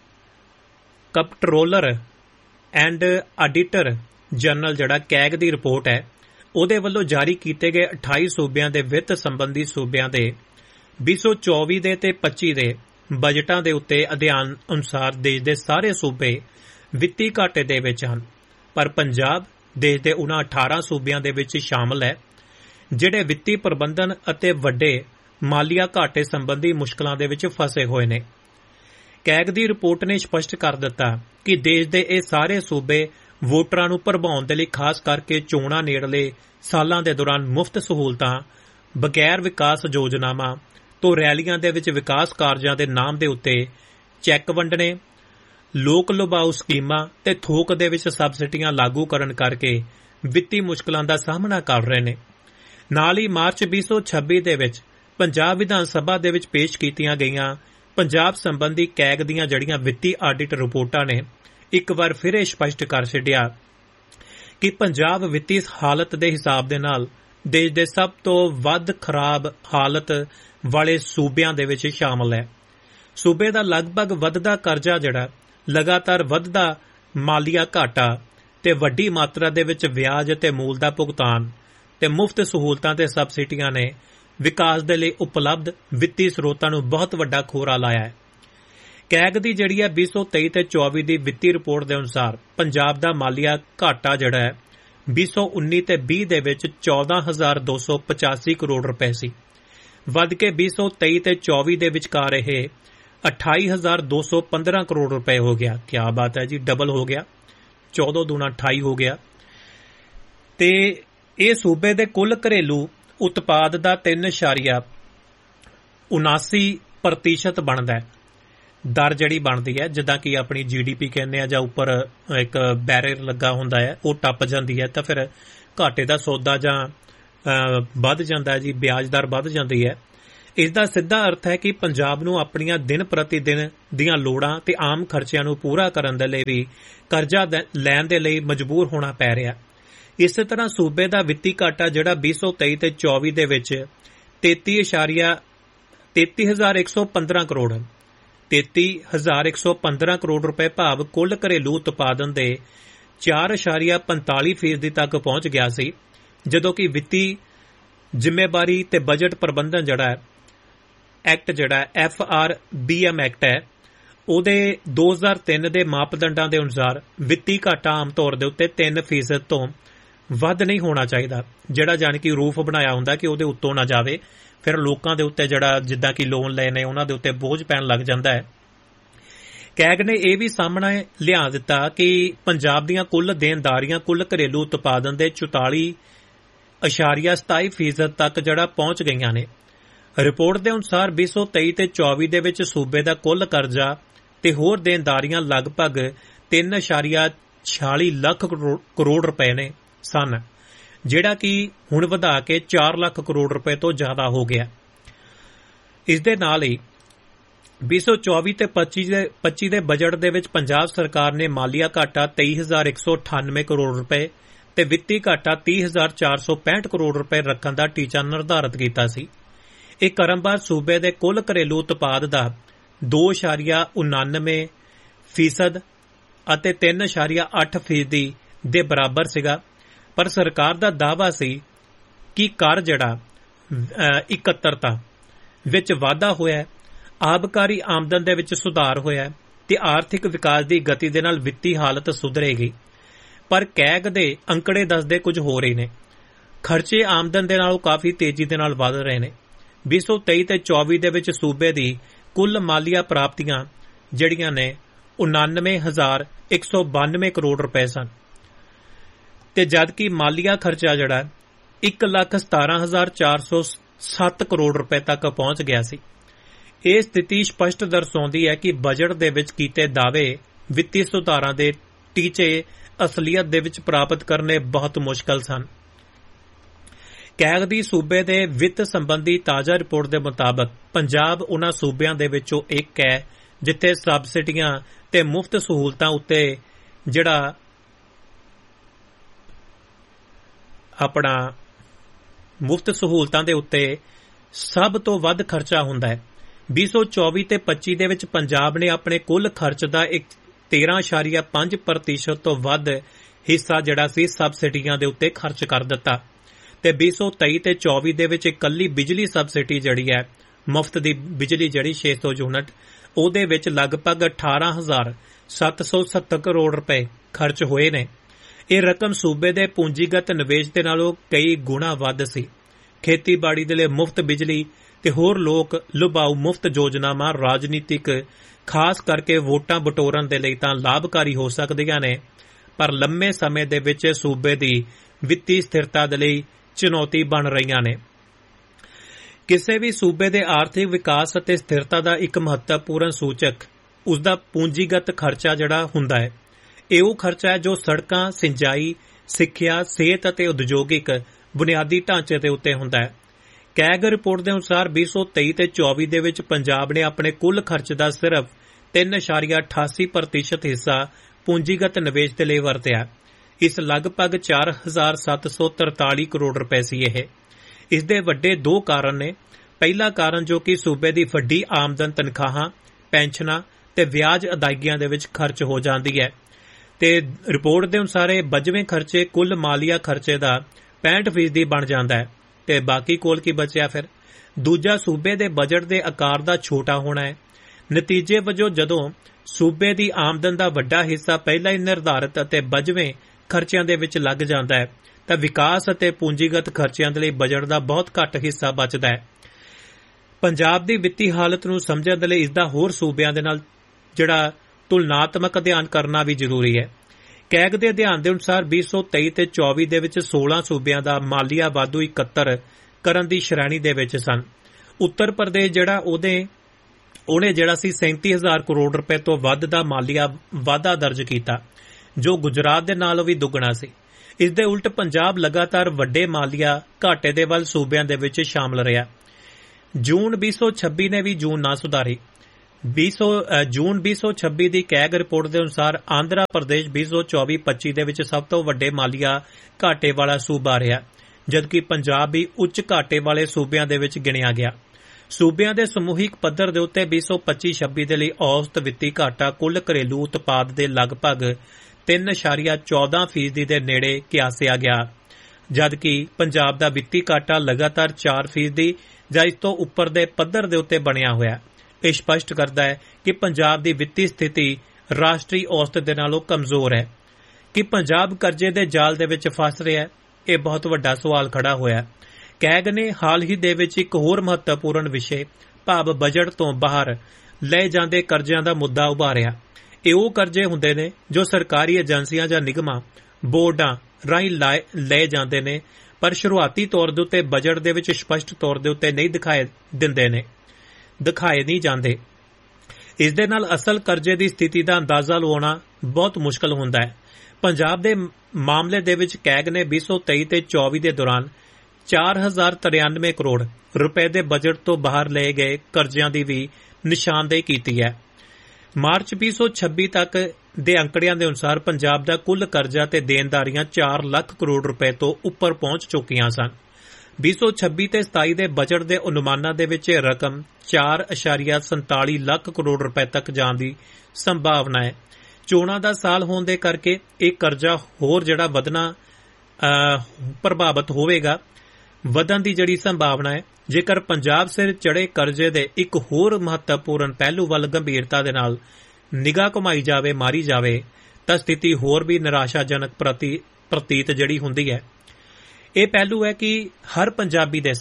ਕੰਪਟਰੋਲਰ ਐਂਡ ਆਡੀਟਰ ਜਨਰਲ ਜਿਹੜਾ ਕੈਗ ਦੀ ਰਿਪੋਰਟ ਹੈ, ਉਹਦੇ ਵੱਲੋਂ ਜਾਰੀ ਕੀਤੇ ਗਏ 28 ਸੂਬਿਆਂ ਦੇ ਵਿੱਤ ਸੰਬੰਧੀ ਸੂਬਿਆਂ ਦੇ 2024 ਦੇ ਤੇ 25 ਦੇ ਬਜਟਾਂ ਦੇ ਉੱਤੇ ਅਧਿਐਨ ਅਨੁਸਾਰ ਦੇਸ਼ ਦੇ ਸਾਰੇ ਸੂਬੇ ਵਿੱਤੀ ਘਾਟੇ ਦੇ ਵਿੱਚ ਹਨ, ਪਰ ਪੰਜਾਬ ਦੇਸ਼ ਦੇ ਉਹਨਾਂ 18 ਸੂਬਿਆਂ ਦੇ ਵਿੱਚ ਸ਼ਾਮਲ ਹੈ ਜਿਹੜੇ ਵਿੱਤੀ ਪ੍ਰਬੰਧਨ ਅਤੇ ਵੱਡੇ ਮਾਲੀਆ ਘਾਟੇ ਸੰਬੰਧੀ ਮੁਸ਼ਕਲਾਂ ਦੇ ਵਿੱਚ ਫਸੇ ਹੋਏ ਨੇ। ਕੈਗ ਦੀ ਰਿਪੋਰਟ ਨੇ ਸਪਸ਼ਟ ਕਰ ਦਿੱਤਾ ਕਿ ਦੇਸ਼ ਦੇ ਇਹ ਸਾਰੇ ਸੂਬੇ ਵੋਟਰਾਂ ਨੂੰ ਭਰਮਾਉਣ ਦੇ ਲਈ, ਖਾਸ ਕਰਕੇ ਚੋਣਾਂ ਨੇੜਲੇ ਸਾਲਾਂ ਦੇ ਦੌਰਾਨ ਮੁਫਤ ਸਹੂਲਤਾਂ, ਬਗੈਰ ਵਿਕਾਸ ਯੋਜਨਾਵਾਂ ਤੋਂ ਰੈਲੀਆਂ ਦੇ ਵਿੱਚ ਵਿਕਾਸ ਕਾਰਜਾਂ ਦੇ ਨਾਮ ਦੇ ਉੱਤੇ ਚੈੱਕ ਵੰਡਣੇ, ਲੋਕ ਲੁਭਾਊ ਸਕੀਮਾਂ ਤੇ ਥੋਕ ਦੇ ਵਿੱਚ ਸਬਸਿਡੀਆਂ ਲਾਗੂ ਕਰਨ ਕਰਕੇ ਵਿੱਤੀ ਮੁਸ਼ਕਲਾਂ ਦਾ ਸਾਹਮਣਾ ਕਰ ਰਹੇ ਨੇ। ਨਾਲ ਹੀ ਮਾਰਚ 2026 ਦੇ ਵਿੱਚ ਪੰਜਾਬ ਵਿਧਾਨ ਸਭਾ ਦੇ ਵਿੱਚ ਪੇਸ਼ ਕੀਤੀਆਂ ਗਈਆਂ ਪੰਜਾਬ ਸੰਬੰਧੀ ਕੈਗ ਦੀਆਂ ਜਿਹੜੀਆਂ ਵਿੱਤੀ ਆਡਿਟ ਰਿਪੋਰਟਾਂ ਨੇ ਇੱਕ ਵਾਰ ਫਿਰ ਇਹ ਸਪਸ਼ਟ ਕਰ ਛੱਡਿਆ ਕਿ ਪੰਜਾਬ ਵਿੱਤੀ ਹਾਲਤ ਦੇ ਹਿਸਾਬ ਦੇ ਨਾਲ ਦੇਸ਼ ਦੇ ਸਭ ਤੋਂ ਵੱਧ ਖਰਾਬ ਹਾਲਤ ਵਾਲੇ ਸੂਬਿਆਂ ਦੇ ਵਿੱਚ ਸ਼ਾਮਲ ਹੈ। ਸੂਬੇ ਦਾ ਲਗਭਗ ਵੱਧਦਾ ਕਰਜ਼ਾ, ਜਿਹੜਾ ਲਗਾਤਾਰ ਵੱਧਦਾ ਮਾਲੀਆ ਘਾਟਾ ਤੇ ਵੱਡੀ ਮਾਤਰਾ ਦੇ ਵਿੱਚ ਵਿਆਜ ਅਤੇ ਮੂਲ ਦਾ ਭੁਗਤਾਨ ਤੇ ਮੁਫਤ ਸਹੂਲਤਾਂ ਤੇ ਸਬਸਿਡੀਆਂ ਨੇ ਵਿਕਾਸ ਦੇ ਲਈ ਉਪਲਬਧ ਵਿੱਤੀ ਸਰੋਤਾਂ ਨੂੰ ਬਹੁਤ ਵੱਡਾ ਖੋਰਾ ਲਾਇਆ ਹੈ। ਕੈਗ ਦੀ ਜਿਹੜੀ ਹੈ 2023 ਤੇ 24 ਦੀ ਵਿੱਤੀ ਰਿਪੋਰਟ ਦੇ ਅਨੁਸਾਰ ਪੰਜਾਬ ਦਾ ਮਾਲੀਆ ਘਾਟਾ ਜਿਹੜਾ ਹੈ 2019 ਤੇ 20 ਦੇ ਵਿੱਚ 14,285 ਕਰੋੜ ਰੁਪਏ ਸੀ, ਵੱਧ ਕੇ 2023 ਤੇ 24 ਦੇ ਵਿਚਕਾਰ ਇਹ 28,215 ਕਰੋੜ ਰੁਪਏ ਹੋ ਗਿਆ। ਕੀ ਬਾਤ ਹੈ ਜੀ, ਡਬਲ ਹੋ ਗਿਆ, 14 ਦੂਣਾ 28 ਹੋ ਗਿਆ। ਤੇ ਇਹ ਸੂਬੇ ਦੇ ਕੁੱਲ ਘਰੇਲੂ ਉਤਪਾਦ ਦਾ 3.79% ਬਣਦਾ ਹੈ, ਦਰ ਜਿਹੜੀ ਬਣਦੀ ਹੈ, ਜਿੱਦਾਂ ਕਿ ਆਪਣੀ GDP ਕਹਿੰਦੇ ਆ ਜਾਂ ਉੱਪਰ ਇੱਕ ਬੈਰੀਅਰ ਲੱਗਾ ਹੁੰਦਾ ਹੈ, ਉਹ ਟੱਪ ਜਾਂਦੀ ਹੈ ਤਾਂ ਫਿਰ ਘਾਟੇ ਦਾ ਸੌਦਾ ਜਾਂ ਵੱਧ ਜਾਂਦਾ ਹੈ ਜੀ, ਵਿਆਜ ਦਰ ਵੱਧ ਜਾਂਦੀ ਹੈ। ਇਸ ਦਾ ਸਿੱਧਾ ਅਰਥ ਹੈ ਕਿ ਪੰਜਾਬ ਨੂੰ ਆਪਣੀਆਂ ਦਿਨ ਪ੍ਰਤੀ ਦਿਨ ਦੀਆਂ ਲੋੜਾਂ ਤੇ ਆਮ ਖਰਚਿਆਂ ਨੂੰ ਪੂਰਾ ਕਰਨ ਦੇ ਲਈ ਵੀ ਕਰਜ਼ਾ ਲੈਣ ਦੇ ਲਈ ਮਜਬੂਰ ਹੋਣਾ ਪੈ ਰਿਹਾ। ਇਸੇ ਤਰ੍ਹਾਂ ਸੂਬੇ ਦਾ ਵਿੱਤੀ ਘਾਟਾ ਜਿਹੜਾ 2023 ਤੇ 24 ਦੇ ਵਿੱਚ 33,115 ਕਰੋੜ 33,115 ਕਰੋੜ ਰੁਪਏ ਭਾਵ ਕੁੱਲ ਘਰੇਲੂ ਉਤਪਾਦਨ ਦੇ 4.45% ਤੱਕ ਪਹੁੰਚ ਗਿਆ ਸੀ, ਜਦੋਂ ਕਿ ਵਿੱਤੀ ਜ਼ਿੰਮੇਵਾਰੀ ਤੇ ਬਜਟ ਪ੍ਰਬੰਧਨ ਜਿਹੜਾ ਹੈ ਐਕਟ ਜਿਹੜਾ FRBM ਐਕਟ ਹੈ, ਉਹਦੇ 2003 ਦੇ ਮਾਪਦੰਡਾਂ ਦੇ ਅਨੁਸਾਰ ਵਿੱਤੀ ਘਾਟਾ ਆਮ ਤੌਰ ਦੇ ਉੱਤੇ 3% ਤੋਂ ਵੱਧ ਨਹੀਂ ਹੋਣਾ ਚਾਹੀਦਾ, ਜਿਹੜਾ ਜਾਣੀ ਕਿ ਰੂਫ ਬਣਾਇਆ ਹੁੰਦਾ ਕਿ ਉਹਦੇ ਉੱਤੋਂ ਨਾ ਜਾਵੇ। ਫਿਰ ਲੋਕਾਂ ਦੇ ਉੱਤੇ ਜਿਹੜਾ ਜਿੱਦਾਂ ਕਿ ਲੋਨ ਲਏ ਨੇ ਉਹਨਾਂ ਦੇ ਉੱਤੇ ਬੋਝ ਪੈਣ ਲੱਗ ਜਾਂਦਾ ਹੈ। ਕੈਗ ਨੇ ਇਹ ਵੀ ਸਾਹਮਣੇ ਲਿਆ ਦਿੱਤਾ ਕਿ ਪੰਜਾਬ ਦੀਆਂ ਕੁੱਲ ਦੇਣਦਾਰੀਆਂ ਕੁੱਲ ਘਰੇਲੂ ਉਤਪਾਦਨ ਦੇ 44.27% ਤੱਕ ਜਿਹੜਾ ਪਹੁੰਚ ਗਈਆਂ ਨੇ। ਰਿਪੋਰਟ ਦੇ ਅਨੁਸਾਰ 2023 ਤੇ 24 ਦੇ ਵਿੱਚ ਸੂਬੇ ਦਾ ਕੁੱਲ ਕਰਜ਼ਾ ਤੇ ਹੋਰ ਦੇਣਦਾਰੀਆਂ ਲਗਭਗ 3.46 ਲੱਖ ਕਰੋੜ ਰੁਪਏ ਨੇ ਸਨ, ਜਿਹੜਾ ਕਿ ਹੁਣ ਵਧਾ ਕੇ 4 ਲੱਖ ਕਰੋੜ ਰੁਪਏ ਤੋਂ ਜ਼ਿਆਦਾ ਹੋ ਗਿਆ। ਇਸ ਦੇ ਨਾਲ ਹੀ 2024 ਤੇ 25 ਦੇ ਬਜਟ ਦੇ ਵਿੱਚ ਪੰਜਾਬ ਸਰਕਾਰ ਨੇ ਮਾਲੀਆ ਘਾਟਾ 23,198 ਕਰੋੜ ਰੁਪਏ ਤੇ ਵਿੱਤੀ ਘਾਟਾ 30,465 ਕਰੋੜ ਰੁਪਏ ਰੱਖਣ ਦਾ ਟੀਚਾ ਨਿਰਧਾਰਿਤ ਕੀਤਾ ਸੀ। ਇਹ ਕ੍ਰਮਵਾਰ ਸੂਬੇ ਦੇ ਕੁੱਲ ਘਰੇਲੂ ਉਤਪਾਦ ਦਾ 2.99% ਅਤੇ 3.8% ਦੇ ਬਰਾਬਰ ਸੀਗਾ, ਪਰ ਸਰਕਾਰ ਦਾ ਦਾਅਵਾ ਸੀ ਕਿ ਕਰ ਜਿਹੜਾ ਇਕੱਤਰਤਾ ਵਿੱਚ ਵਾਧਾ ਹੋਇਆ, ਆਬਕਾਰੀ ਆਮਦਨ ਦੇ ਵਿੱਚ ਸੁਧਾਰ ਹੋਇਆ ਤੇ ਆਰਥਿਕ ਵਿਕਾਸ ਦੀ ਗਤੀ ਦੇ ਨਾਲ ਵਿੱਤੀ ਹਾਲਤ ਸੁਧਰੇਗੀ। ਪਰ ਕੈਗ ਦੇ ਅੰਕੜੇ ਦੱਸਦੇ ਕੁਝ ਹੋ ਰਹੇ ਨੇ। ਖਰਚੇ ਆਮਦਨ ਦੇ ਨਾਲੋਂ ਕਾਫੀ ਤੇਜ਼ੀ ਦੇ ਨਾਲ ਵਧ ਰਹੇ ਨੇ। 2023 ਤੇ 24 ਦੇ ਵਿੱਚ ਸੂਬੇ ਦੀ ਕੁੱਲ ਮਾਲੀਆ ਪ੍ਰਾਪਤੀਆਂ ਜਿਹੜੀਆਂ ਨੇ 99,192 ਕਰੋੜ ਰੁਪਏ ਸਨ, ਤੇ ਜਦਕਿ ਮਾਲੀਆ ਖਰਚਾ ਜਿਹੜਾ 1,17,407 ਕਰੋੜ ਰੁਪਏ ਤੱਕ ਪਹੁੰਚ ਗਿਆ ਸੀ। ਇਹ ਸਥਿਤੀ ਸਪਸ਼ਟ ਦਰਸਾਉਂਦੀ ਹੈ ਕਿ ਬਜਟ ਦੇ ਵਿੱਚ ਕੀਤੇ ਦਾਅਵੇ ਵਿੱਤੀ ਸੁਧਾਰਾਂ ਦੇ ਟੀਚੇ ਅਸਲੀਅਤ ਦੇ ਵਿੱਚ ਪ੍ਰਾਪਤ ਕਰਨੇ ਬਹੁਤ ਮੁਸ਼ਕਲ ਸਨ। ਕੈਗ ਦੀ ਸੂਬੇ ਦੇ ਵਿੱਤ ਸੰਬੰਧੀ ਤਾਜ਼ਾ ਰਿਪੋਰਟ ਦੇ ਮੁਤਾਬਕ ਪੰਜਾਬ ਉਨ੍ਹਾਂ ਸੂਬਿਆਂ ਦੇ ਵਿੱਚੋਂ ਇੱਕ ਹੈ ਜਿੱਥੇ ਸਬਸਿਡੀਆਂ ਤੇ ਮੁਫਤ ਸਹੂਲਤਾਂ ਉੱਤੇ ਜਿਹੜਾ ਆਪਣਾ ਮੁਫਤ ਸਹੂਲਤਾਂ ਦੇ ਉੱਤੇ ਸਭ ਤੋਂ ਵੱਧ ਖਰਚਾ ਹੁੰਦਾ ਹੈ। 2024 ਤੇ 25 ਦੇ ਵਿੱਚ ਪੰਜਾਬ ਨੇ ਆਪਣੇ ਕੁੱਲ ਖਰਚ ਦਾ 13.5% ਤੋਂ ਵੱਧ ਹਿੱਸਾ ਜਿਹੜਾ ਸੀ ਸਬਸਿਡੀਆਂ ਦੇ ਉੱਤੇ ਖਰਚ ਕਰ ਦਿੱਤਾ, ਤੇ 2023 ਤੇ 24 ਦੇ ਵਿੱਚ ਇਕੱਲੀ ਬਿਜਲੀ ਸਬਸਿਡੀ ਜਿਹੜੀ ਹੈ ਮੁਫਤ ਦੀ ਬਿਜਲੀ ਜਿਹੜੀ 600 ਯੂਨਿਟ, ਉਹਦੇ ਵਿੱਚ ਲਗਭਗ 18,770 ਕਰੋੜ ਰੁਪਏ ਖਰਚ ਹੋਏ ਨੇ। ਇਹ ਰਕਮ ਸੂਬੇ ਦੇ ਪੂੰਜੀਗਤ ਨਿਵੇਸ਼ ਦੇ ਨਾਲੋਂ ਕਈ ਗੁਣਾ ਵੱਧ ਸੀ। ਖੇਤੀਬਾੜੀ ਦੇ ਲਈ ਮੁਫਤ ਬਿਜਲੀ ਤੇ ਹੋਰ ਲੋਕ ਲੁਭਾਊ ਮੁਫਤ ਯੋਜਨਾਵਾਂ ਰਾਜਨੀਤਿਕ ਖਾਸ ਕਰਕੇ ਵੋਟਾਂ ਬਟੋਰਨ ਦੇ ਲਈ ਤਾਂ ਲਾਭਕਾਰੀ ਹੋ ਸਕਦੀਆਂ ਨੇ, ਪਰ ਲੰਮੇ ਸਮੇਂ ਦੇ ਵਿੱਚ ਸੂਬੇ ਦੀ ਵਿੱਤੀ ਸਥਿਰਤਾ ਦੇ ਲਈ ਚੁਣੌਤੀ ਬਣ ਰਹੀਆਂ ਨੇ। ਕਿਸੇ ਵੀ ਸੂਬੇ ਦੇ ਆਰਥਿਕ ਵਿਕਾਸ ਅਤੇ ਸਥਿਰਤਾ ਦਾ ਇੱਕ ਮਹੱਤਵਪੂਰਨ ਸੂਚਕ ਉਸਦਾ ਪੂੰਜੀਗਤ ਖਰਚਾ ਜਿਹੜਾ ਹੁੰਦਾ ਹੈ। ਇਹ ਉਹ ਖਰਚਾ ਹੈ ਜੋ ਸੜਕਾਂ, ਸਿੰਜਾਈ, ਸਿੱਖਿਆ, ਸਿਹਤ ਅਤੇ ਉਦਯੋਗਿਕ ਬੁਨਿਆਦੀ ਢਾਂਚੇ ਦੇ ਉੱਤੇ ਹੁੰਦਾ ਹੈ। ਕੈਗ ਰਿਪੋਰਟ ਦੇ ਅਨੁਸਾਰ 2023 ਤੇ 24 ਦੇ ਵਿੱਚ ਪੰਜਾਬ ਨੇ ਆਪਣੇ ਕੁੱਲ ਖਰਚ ਦਾ ਸਿਰਫ 3.88% ਹਿੱਸਾ ਪੂੰਜੀਗਤ ਨਿਵੇਸ਼ ਦੇ ਲਈ ਵਰਤਿਆ। ਇਸ ਲਗਭਗ 4,743 ਕਰੋੜ ਰੁਪਏ ਸੀ। ਇਸ ਦੇ ਵੱਡੇ ਦੋ ਕਾਰਨ ਨੇ। ਪਹਿਲਾ ਕਾਰਨ ਜੋ ਕਿ ਸੂਬੇ ਦੀ ਵੱਡੀ ਆਮਦਨ ਤਨਖਾਹਾਂ, ਪੈਨਸ਼ਨਾਂ ਤੇ ਵਿਆਜ ਅਦਾਇਗੀਆਂ ਦੇ ਵਿੱਚ ਖਰਚ ਹੋ ਜਾਂਦੀ ਹੈ, ਤੇ ਰਿਪੋਰਟ ਦੇ ਅਨੁਸਾਰ ਇਹ ਬਜਵੇਂ ਖਰਚੇ ਕੁੱਲ ਮਾਲੀਆ ਖਰਚੇ ਦਾ 65% ਬਣ ਜਾਂਦਾ ਹੈ, ਤੇ ਬਾਕੀ ਕੋਲ ਕੀ ਬਚਿਆ ਫਿਰ। ਦੂਜਾ ਸੂਬੇ ਦੇ ਬਜਟ ਦੇ ਆਕਾਰ ਦਾ ਛੋਟਾ ਹੋਣਾ ਹੈ। ਨਤੀਜੇ ਵਜੋਂ ਜਦੋਂ ਸੂਬੇ ਦੀ ਆਮਦਨ ਦਾ ਵੱਡਾ ਹਿੱਸਾ ਪਹਿਲਾਂ ਹੀ ਨਿਰਧਾਰਿਤ ਅਤੇ ਬਜਵੇਂ ਖਰਚਿਆਂ ਦੇ ਵਿੱਚ ਲੱਗ ਜਾਂਦਾ ਹੈ ਤਾਂ ਵਿਕਾਸ ਅਤੇ ਪੂੰਜੀਗਤ ਖਰਚਿਆਂ ਦੇ ਲਈ ਬਜਟ ਦਾ ਬਹੁਤ ਘੱਟ ਹਿੱਸਾ ਬਚਦਾ ਹੈ। ਪੰਜਾਬ ਦੀ ਵਿੱਤੀ ਹਾਲਤ ਨੂੰ ਸਮਝਣ ਦੇ ਲਈ ਇਸ ਦਾ ਹੋਰ ਸੂਬਿਆਂ ਦੇ ਨਾਲ ਜਿਹੜਾ ਤੁਲਨਾਤਮਕ ਅਧਿਐਨ ਕਰਨਾ ਵੀ ਜ਼ਰੂਰੀ ਹੈ। ਕੈਗ ਦੇ ਅਧਿਐਨ ਦੇ ਅਨੁਸਾਰ 2023 ਤੇ 24 ਦੇ ਵਿੱਚ 16 ਸੂਬਿਆਂ ਦਾ ਮਾਲੀਆ ਵਾਧੂ ਇਕੱਤਰ ਕਰਨ ਦੀ ਸ਼੍ਰੇਣੀ ਦੇ ਵਿੱਚ ਸਨ। ਉੱਤਰ ਪ੍ਰਦੇਸ਼ ਜਿਹੜਾ ਉਹਦੇ ਉਹਨੇ ਜਿਹੜਾ ਸੀ 37,000 ਕਰੋੜ ਰੁਪਏ ਤੋਂ ਵੱਧ ਦਾ ਮਾਲੀਆ ਵਾਧਾ ਦਰਜ ਕੀਤਾ, ਜੋ ਗੁਜਰਾਤ ਦੇ ਨਾਲੋਂ ਵੀ ਦੁੱਗਣਾ ਸੀ। ਇਸ ਦੇ ਉਲਟ ਪੰਜਾਬ ਲਗਾਤਾਰ ਵੱਡੇ ਮਾਲੀਆ ਘਾਟੇ ਦੇ ਵੱਲ ਸੂਬਿਆਂ ਦੇ ਵਿੱਚ ਸ਼ਾਮਲ ਰਿਹਾ। ਜੂਨ 2026 ਨੇ ਵੀ ਜੂਨ ਨਾ ਸੁਧਾਰੀ। ਜੂਨ 2026 ਦੀ ਕੈਗ ਰਿਪੋਰਟ ਦੇ ਅਨੁਸਾਰ ਆਂਧਰਾ ਪ੍ਰਦੇਸ਼ 2024-25 ਦੇ ਵਿੱਚ ਸਭ ਤੋਂ ਵੱਡੇ ਮਾਲੀਆ ਘਾਟੇ ਵਾਲਾ ਸੂਬਾ ਰਿਹਾ, ਜਦਕਿ ਪੰਜਾਬ ਵੀ ਉੱਚ ਘਾਟੇ ਵਾਲੇ ਸੂਬਿਆਂ ਦੇ ਵਿੱਚ ਗਿਣਿਆ ਗਿਆ। ਸੂਬਿਆਂ ਦੇ ਸਮੂਹਿਕ ਪੱਧਰ ਦੇ ਉੱਤੇ 2025-26 ਦੇ ਲਈ ਔਸਤ ਵਿੱਤੀ ਘਾਟਾ ਕੁੱਲ ਘਰੇਲੂ ਉਤਪਾਦ ਦੇ ਲਗਭਗ 3.14% ਦੇ ਨੇੜੇ ਕਿਆਸਿਆ ਗਿਆ, ਜਦਕਿ ਪੰਜਾਬ ਦਾ ਵਿੱਤੀ ਘਾਟਾ ਲਗਾਤਾਰ 4% ਜਾਂ ਇਸ ਤੋਂ ਉੱਪਰ ਦੇ ਪੱਧਰ ਦੇ ਉੱਤੇ ਬਣਿਆ ਹੋਇਆ। ਇਹ ਸਪਸ਼ਟ ਕਰਦਾ ਹੈ ਕਿ ਪੰਜਾਬ ਦੀ ਵਿੱਤੀ ਸਥਿਤੀ ਰਾਸ਼ਟਰੀ ਔਸਤ ਦੇ ਨਾਲੋਂ ਕਮਜ਼ੋਰ ਹੈ। ਕਿ ਪੰਜਾਬ ਕਰਜ਼ੇ ਦੇ ਜਾਲ ਦੇ ਵਿੱਚ ਫਸ ਰਿਹਾ ਹੈ, ਇਹ ਬਹੁਤ ਵੱਡਾ ਸਵਾਲ ਖੜਾ ਹੋਇਆ। ਕੈਗ ਨੇ ਹਾਲ ਹੀ ਦੇ ਵਿੱਚ ਇੱਕ ਹੋਰ ਮਹੱਤਵਪੂਰਨ ਵਿਸ਼ੇ ਭਾਵ ਬਜਟ ਤੋਂ ਬਾਹਰ ਲਏ ਜਾਂਦੇ ਕਰਜ਼ਿਆਂ ਦਾ ਮੁੱਦਾ ਉਭਾਰਿਆ। ਇਹ ਉਹ ਕਰਜ਼ੇ ਹੁੰਦੇ ਨੇ ਜੋ ਸਰਕਾਰੀ ਏਜੰਸੀਆਂ ਜਾਂ ਨਿਗਮਾਂ, ਬੋਰਡਾਂ ਰਾਹੀਂ ਲਏ ਜਾਂਦੇ ਨੇ, ਪਰ ਸ਼ੁਰੂਆਤੀ ਤੌਰ ਦੇ ਉੱਤੇ ਬਜਟ ਦੇ ਵਿੱਚ ਸਪਸ਼ਟ ਤੌਰ ਦੇ ਉੱਤੇ ਨਹੀਂ ਦਿਖਾਏ ਨਹੀਂ ਜਾਂਦੇ। ਇਸ ਦੇ ਨਾਲ ਅਸਲ ਕਰਜ਼ੇ ਦੀ ਸਥਿਤੀ ਦਾ ਅੰਦਾਜ਼ਾ ਲਗਾਉਣਾ ਬਹੁਤ ਮੁਸ਼ਕਲ ਹੁੰਦਾ ਹੈ। ਪੰਜਾਬ ਦੇ ਮਾਮਲੇ ਦੇ ਵਿੱਚ ਕੈਗ ਨੇ 2023 ਤੇ 24 ਦੇ ਦੌਰਾਨ 4093 ਕਰੋੜ ਰੁਪਏ ਦੇ ਬਜਟ ਤੋਂ ਬਾਹਰ ਲਏ ਗਏ ਕਰਜ਼ਿਆਂ ਦੀ ਵੀ ਨਿਸ਼ਾਨਦੇਹੀ ਕੀਤੀ ਹੈ। ਮਾਰਚ 2026 ਤੱਕ ਦੇ ਅੰਕੜਿਆਂ ਦੇ ਅਨੁਸਾਰ ਪੰਜਾਬ ਦਾ ਕੁੱਲ ਕਰਜ਼ਾ ਤੇ ਦੇਣਦਾਰੀਆਂ 4 ਲੱਖ ਕਰੋੜ ਰੁਪਏ ਤੋਂ ਉੱਪਰ ਪਹੁੰਚ ਚੁੱਕੀਆਂ ਸਨ। 2026 ਤੇ 27 ਦੇ ਬਜਟ ਦੇ ਅਨੁਮਾਨਾਂ ਦੇ ਵਿੱਚ ਇਹ ਰਕਮ 4.47 ਲੱਖ ਕਰੋੜ ਰੁਪਏ ਤੱਕ ਜਾਣ ਦੀ ਸੰਭਾਵਨਾ ਹੈ। ਚੋਣਾਂ ਦਾ ਸਾਲ ਹੋਣ ਦੇ ਕਰਕੇ ਇਹ ਕਰਜ਼ਾ ਹੋਰ ਜਿਹੜਾ ਵਧਣਾ ਪ੍ਰਭਾਵਿਤ ਹੋਵੇਗਾ, ਵਧਣ ਦੀ ਜਿਹੜੀ ਸੰਭਾਵਨਾ ਹੈ। ਜੇਕਰ ਪੰਜਾਬ ਸਿਰ ਚੜੇ ਕਰਜ਼ੇ ਦੇ ਇੱਕ ਹੋਰ ਮਹੱਤਵਪੂਰਨ ਪਹਿਲੂ ਵੱਲ ਗੰਭੀਰਤਾ ਦੇ ਨਾਲ ਨਿਗਾਹ ਘੁਮਾਈ ਮਾਰੀ ਜਾਵੇ ਤਾਂ ਸਥਿਤੀ ਹੋਰ ਵੀ ਨਿਰਾਸ਼ਾਜਨਕ ਪ੍ਰਤੀਤ ਜਿਹੜੀ ਹੁੰਦੀ ਹੈ। ਇਹ ਪਹਿਲੂ ਹੈ ਕਿ ਹਰ ਪੰਜਾਬੀ ਦੇ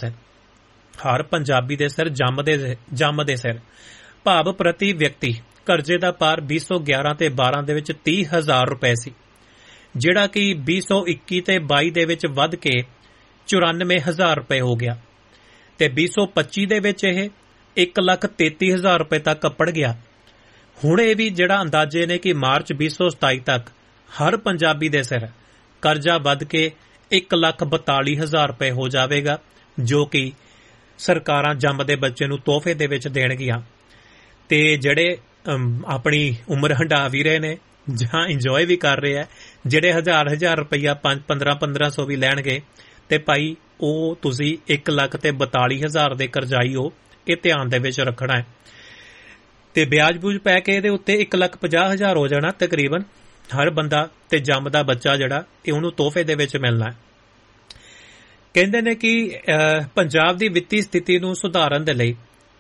ਸਿਰ ਜੰਮਦੇ ਸਿਰ ਭਾਵ ਪ੍ਰਤੀ ਵਿਅਕਤੀ ਕਰਜ਼ੇ ਦਾ ਭਾਰ 2011 ਤੇ 12 ਦੇ ਵਿੱਚ 30,000 ਰੁਪਏ ਸੀ, ਜਿਹੜਾ ਕਿ 2021 ਤੇ 22 ਦੇ ਵਿੱਚ ਵੱਧ ਕੇ 94,000 ਰੁਪਏ ਹੋ ਗਿਆ ਤੇ 2025 ਦੇ ਵਿੱਚ ਇਹ 1,33,000 ਰੁਪਏ ਤੱਕ ਅੱਪੜ ਗਿਆ। ਹੁਣ ਇਹ ਵੀ ਜਿਹੜਾ ਅੰਦਾਜ਼ੇ ਨੇ ਕਿ ਮਾਰਚ 2027 ਤੱਕ ਹਰ ਪੰਜਾਬੀ ਦੇ ਸਿਰ ਕਰਜ਼ਾ ਵੱਧ ਕੇ 1,42,000 ਰੁਪਏ ਹੋ ਜਾਵੇਗਾ, ਜੋ ਕਿ ਸਰਕਾਰਾਂ ਜੰਮਦੇ ਬੱਚੇ ਨੂੰ ਤੋਹਫੇ ਦੇ ਵਿੱਚ ਦੇਣਗੀਆਂ। ਤੇ ਜਿਹੜੇ ਆਪਣੀ ਉਮਰ ਹੰਢਾ ਵੀ ਰਹੇ ਨੇ ਜਾਂ ਇੰਜੋਏ ਵੀ ਕਰ ਰਹੇ ਆ, ਜਿਹੜੇ ਹਜ਼ਾਰ ਰੁਪਈਆ 1500 ਵੀ ਲੈਣਗੇ ਤੇ ਭਾਈ ਉਹ ਤੁਸੀਂ 1,42,000 ਦੇ ਕਰਜ਼ਾਈ ਹੋ, ਇਹ ਧਿਆਨ ਦੇ ਵਿੱਚ ਰੱਖਣਾ ਹੈ। ਤੇ ਵਿਆਜ ਬੂਝ ਪੈ ਕੇ ਇਹਦੇ ਉੱਤੇ 1,50,000 ਹੋ ਜਾਣਾ ਤਕਰੀਬਨ ਹਰ ਬੰਦਾ, ਤੇ ਜੰਮਦਾ ਬੱਚਾ ਜਿਹੜਾ ਇਹ ਉਹਨੂੰ ਤੋਹਫੇ ਦੇ ਵਿੱਚ ਮਿਲਣਾ ਹੈ। ਕਹਿੰਦੇ ਨੇ ਕਿ ਪੰਜਾਬ ਦੀ ਵਿੱਤੀ ਸਥਿਤੀ ਨੂੰ ਸੁਧਾਰਨ ਦੇ ਲਈ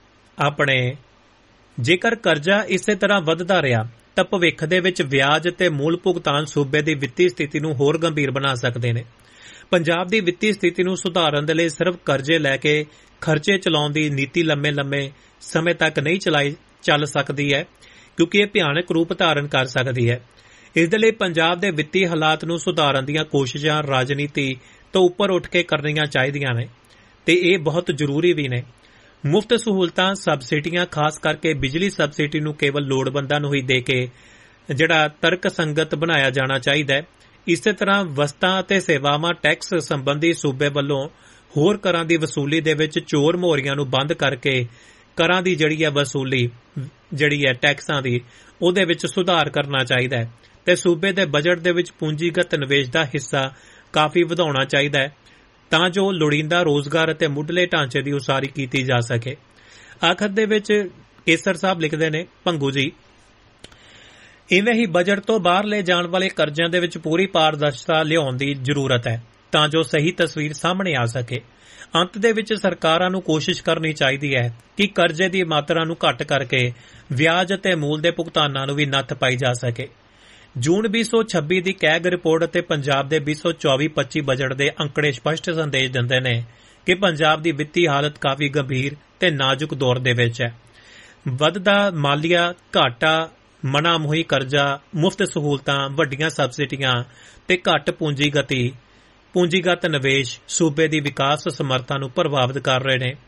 ਜੇਕਰ ਕਰਜ਼ਾ ਇਸੇ ਤਰ੍ਹਾਂ ਵੱਧਦਾ ਰਿਹਾ ਤਾਂ ਭਵਿੱਖ ਦੇ ਵਿੱਚ ਵਿਆਜ ਤੇ ਮੂਲ ਭੁਗਤਾਨ ਸੂਬੇ ਦੀ ਵਿੱਤੀ ਸਥਿਤੀ ਨੂੰ ਹੋਰ ਗੰਭੀਰ ਬਣਾ ਸਕਦੇ ਨੇ। ਪੰਜਾਬ ਦੀ ਵਿੱਤੀ ਸਥਿਤੀ ਨੂੰ ਸੁਧਾਰਨ ਦੇ ਲਈ ਸਿਰਫ ਕਰਜ਼ੇ ਲੈ ਕੇ ਖਰਚੇ ਚਲਾਉਣ ਦੀ ਨੀਤੀ ਲੰਮੇ ਸਮੇਂ ਤੱਕ ਨਹੀਂ ਚੱਲ ਸਕਦੀ ਹੈ, ਕਿਉਂਕਿ ਇਹ ਭਿਆਨਕ ਰੂਪ ਧਾਰਨ ਕਰ ਸਕਦੀ ਹੈ। ਇਸ ਦੇ ਲਈ ਪੰਜਾਬ ਦੇ ਵਿੱਤੀ ਹਾਲਾਤ ਨੂੰ ਸੁਧਾਰਨ ਦੀਆਂ ਕੋਸ਼ਿਸ਼ਾਂ ਰਾਜਨੀਤੀ ਤੋਂ ਉੱਪਰ ਉੱਠ ਕੇ ਕਰਨੀਆਂ ਚਾਹੀਦੀਆਂ ਨੇ ਤੇ ਇਹ ਬਹੁਤ ਜ਼ਰੂਰੀ ਵੀ ਨੇ। ਮੁਫਤ ਸਹੂਲਤਾਂ, ਸਬਸਿਡੀਆਂ, ਖਾਸ ਕਰਕੇ ਬਿਜਲੀ ਸਬਸਿਡੀ ਨੂੰ ਕੇਵਲ ਲੋੜਵੰਦਾਂ ਨੂੰ ਹੀ ਦੇ ਕੇ ਜਿਹੜਾ ਤਰਕਸੰਗਤ ਬਣਾਇਆ ਜਾਣਾ ਚਾਹੀਦਾ ਹੈ। ਇਸੇ ਤਰ੍ਹਾਂ ਵਸਤਾਂ ਅਤੇ ਸੇਵਾਵਾਂ ਟੈਕਸ ਸੰਬੰਧੀ ਸੂਬੇ ਵੱਲੋਂ ਹੋਰ ਕਰਾਂ ਦੀ ਵਸੂਲੀ ਦੇ ਵਿੱਚ ਚੋਰ ਮੋਹਰੀਆਂ ਨੂੰ ਬੰਦ ਕਰਕੇ ਕਰਾਂ ਦੀ ਵਸੂਲੀ ਟੈਕਸਾਂ ਦੀ ਉਹਦੇ ਵਿੱਚ ਸੁਧਾਰ ਕਰਨਾ ਚਾਹੀਦਾ ਹੈ ਤੇ ਸੂਬੇ ਦੇ ਬਜਟ ਦੇ ਵਿੱਚ ਪੂੰਜੀਗਤ ਨਿਵੇਸ਼ ਦਾ ਹਿੱਸਾ ਕਾਫੀ ਵਧਾਉਣਾ ਚਾਹੀਦਾ ਹੈ ਤਾਂ ਜੋ ਲੋੜੀਂਦਾ ਰੋਜ਼ਗਾਰ ਅਤੇ ਮੁੱਢਲੇ ਢਾਂਚੇ ਦੀ ਉਸਾਰੀ ਕੀਤੀ ਜਾ ਸਕੇ। ਆਖਰ ਦੇ ਵਿੱਚ ਕੇਸਰ ਸਾਹਿਬ ਲਿਖਦੇ ਨੇ, ਭੰਗੂ ਜੀ, ਇਵੇਂ ਹੀ ਬਜਟ ਤੋਂ ਬਾਹਰ ਲੈ ਜਾਣ ਵਾਲੇ ਕਰਜ਼ਿਆਂ ਦੇ ਵਿੱਚ ਪੂਰੀ ਪਾਰਦਰਸ਼ਤਾ ਲਿਆਉਣ ਦੀ ਜ਼ਰੂਰਤ ਹੈ ਤਾਂ ਜੋ ਸਹੀ ਤਸਵੀਰ ਸਾਹਮਣੇ ਆ ਸਕੇ। ਅੰਤ ਦੇ ਵਿੱਚ ਸਰਕਾਰਾਂ ਨੂੰ ਕੋਸ਼ਿਸ਼ ਕਰਨੀ ਚਾਹੀਦੀ ਹੈ ਕਿ ਕਰਜ਼ੇ ਦੀ ਮਾਤਰਾ ਨੂੰ ਘੱਟ ਕਰਕੇ ਵਿਆਜ ਅਤੇ ਮੂਲ ਦੇ ਭੁਗਤਾਨਾਂ ਨੂੰ ਵੀ ਨੱਥ ਪਾਈ ਜਾ ਸਕੇ। ਜੂਨ 2026 ਦੀ ਕੈਗ ਰਿਪੋਰਟ ਅਤੇ ਪੰਜਾਬ ਦੇ 2024-25 ਬਜਟ ਦੇ ਅੰਕੜੇ ਸਪਸ਼ਟ ਸੰਦੇਸ਼ ਦਿੰਦੇ ਨੇ ਕਿ ਪੰਜਾਬ ਦੀ ਵਿੱਤੀ ਹਾਲਤ ਕਾਫੀ ਗੰਭੀਰ ਤੇ ਨਾਜ਼ੁਕ ਦੌਰ ਦੇ ਵਿੱਚ ਹੈ। ਵੱਧਦਾ ਮਾਲੀਆ ਘਾਟਾ, ਮਨਾ ਮੁਹੀ ਕਰਜ਼ਾ, ਮੁਫਤ ਸਹੂਲਤਾਂ, ਵੱਡੀਆਂ ਸਬਸਿਡੀਆਂ ਤੇ ਘੱਟ ਪੂੰਜੀਗਤ ਨਿਵੇਸ਼ ਸੂਬੇ ਦੀ ਵਿਕਾਸ ਸਮਰੱਥਾ ਨੂੰ ਪ੍ਰਭਾਵਿਤ ਕਰ ਰਹੇ ਨੇ।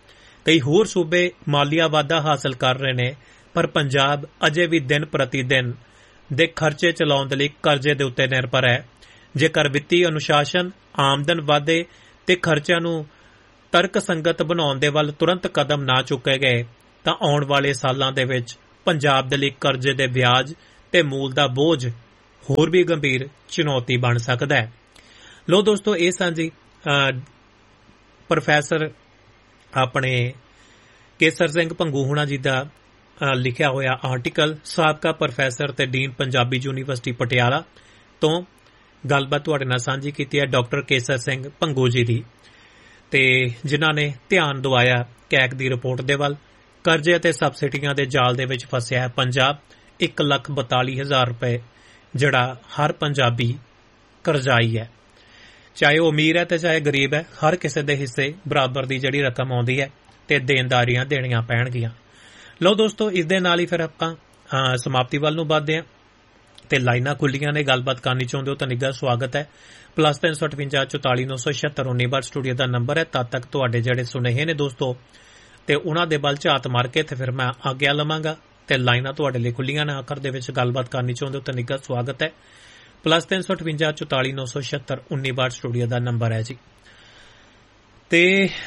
ਕਈ ਹੋਰ ਸੂਬੇ ਮਾਲੀਆ ਵਾਧਾ ਹਾਸਲ ਕਰ ਰਹੇ ਨੇ, ਪਰ ਪੰਜਾਬ ਅਜੇ ਵੀ ਦਿਨ ਪ੍ਰਤੀ ਦਿਨ ਦੇ ਖਰਚੇ ਚਲਾਉਣ ਦੇ ਲਈ ਕਰਜ਼ੇ ਦੇ ਉੱਤੇ ਨਿਰਭਰ ਹੈ। ਜੇਕਰ ਵਿੱਤੀ ਅਨੁਸ਼ਾਸਨ, ਆਮਦਨ ਵਾਧੇ ਤੇ ਖਰਚਿਆਂ ਨੂੰ ਤਰਕਸੰਗਤ ਬਣਾਉਣ ਦੇ ਵੱਲ ਤੁਰੰਤ ਕਦਮ ਨਾ ਚੁੱਕੇ ਗਏ ਤਾਂ ਆਉਣ ਵਾਲੇ ਸਾਲਾਂ ਦੇ ਵਿੱਚ ਪੰਜਾਬ ਦੇ ਲਈ ਕਰਜ਼ੇ ਦੇ ਵਿਆਜ ਤੇ ਮੂਲ ਦਾ ਬੋਝ ਹੋਰ ਵੀ ਗੰਭੀਰ ਚੁਣੌਤੀ ਬਣ ਸਕਦਾ ਹੈ। ਲੋ ਦੋਸਤੋ, ਇਹ ਸਾਂਝੀ ਪ੍ਰੋਫੈਸਰ ਆਪਣੇ ਕੇਸਰ ਸਿੰਘ ਭੰਗੂ ਹੁਣਾ ਜੀ ਦਾ ਲਿਖਿਆ ਹੋਇਆ ਆਰਟੀਕਲ, ਸਾਬਕਾ ਪ੍ਰੋਫੈਸਰ ਤੇ ਡੀਨ ਪੰਜਾਬੀ ਯੂਨੀਵਰਸਿਟੀ ਪਟਿਆਲਾ ਤੋਂ ਗੱਲਬਾਤ ਤੁਹਾਡੇ ਨਾਲ ਸਾਂਝੀ ਕੀਤੀ ਹੈ ਡਾਕਟਰ ਕੇਸਰ ਸਿੰਘ ਭੰਗੂ ਜੀ ਦੀ, ਤੇ ਜਿਨ੍ਹਾਂ ਨੇ ਧਿਆਨ ਦਿਵਾਇਆ ਕੈਗ ਦੀ ਰਿਪੋਰਟ ਦੇ ਵੱਲ। ਕਰਜ਼ੇ ਅਤੇ ਸਬਸਿਡੀਆਂ ਦੇ ਜਾਲ ਦੇ ਵਿੱਚ ਫਸਿਆ ਹੈ ਪੰਜਾਬ। 1,42,000 ਰੁਪਏ ਜਿਹੜਾ ਹਰ ਪੰਜਾਬੀ ਕਰਜ਼ਾਈ ਹੈ, ਚਾਹੇ ਉਹ ਅਮੀਰ ਹੈ ਤੇ ਚਾਹੇ ਗਰੀਬ ਹੈ, ਹਰ ਕਿਸੇ ਦੇ ਹਿੱਸੇ ਬਰਾਬਰ ਦੀ ਜਿਹੜੀ ਰਕਮ ਆਉਂਦੀ ਹੈ ਤੇ ਦੇਣਦਾਰੀਆਂ ਦੇਣੀਆਂ ਪੈਣਗੀਆਂ। ਲਓ ਦੋਸਤੋ, ਇਸ ਦੇ ਨਾਲ ਹੀ ਫਿਰ ਆਪਾਂ ਸਮਾਪਤੀ ਵੱਲ ਨੂੰ ਵੱਧਦੇ ਹਾਂ ਤੇ ਲਾਈਨਾਂ ਖੁੱਲੀਆਂ ਨੇ। ਗੱਲਬਾਤ ਕਰਨੀ ਚਾਹੁੰਦੇ ਹੋ ਤਾਂ ਨਿੱਘਾ ਸਵਾਗਤ ਹੈ। +358 44 976 19 ਸਟੂਡੀਓ ਦਾ ਨੰਬਰ ਹੈ। ਤਦ ਤੱਕ ਤੁਹਾਡੇ ਜਿਹੜੇ ਸੁਨੇਹੇ ਨੇ ਦੋਸਤੋ ਤੇ ਉਹਨਾਂ ਦੇ ਵੱਲ ਝਾਤ ਮਾਰ ਕੇ ਤੇ ਫਿਰ ਮੈਂ ਆਗਿਆ ਲਵਾਂਗਾ ਤੇ ਲਾਈਨਾਂ ਤੁਹਾਡੇ ਲਈ ਖੁੱਲੀਆਂ ਨੇ। ਆਖਰ ਦੇ ਵਿੱਚ ਗੱਲਬਾਤ ਕਰਨੀ ਚਾਹੁੰਦੇ ਹੋ ਤਾਂ ਨਿੱਘਾ ਸਵਾਗਤ ਹੈ। +358 44 976 19 ਸਟੂਡੀਓ ਦਾ ਨੰਬਰ ਹੈ ਜੀ। ਤੇ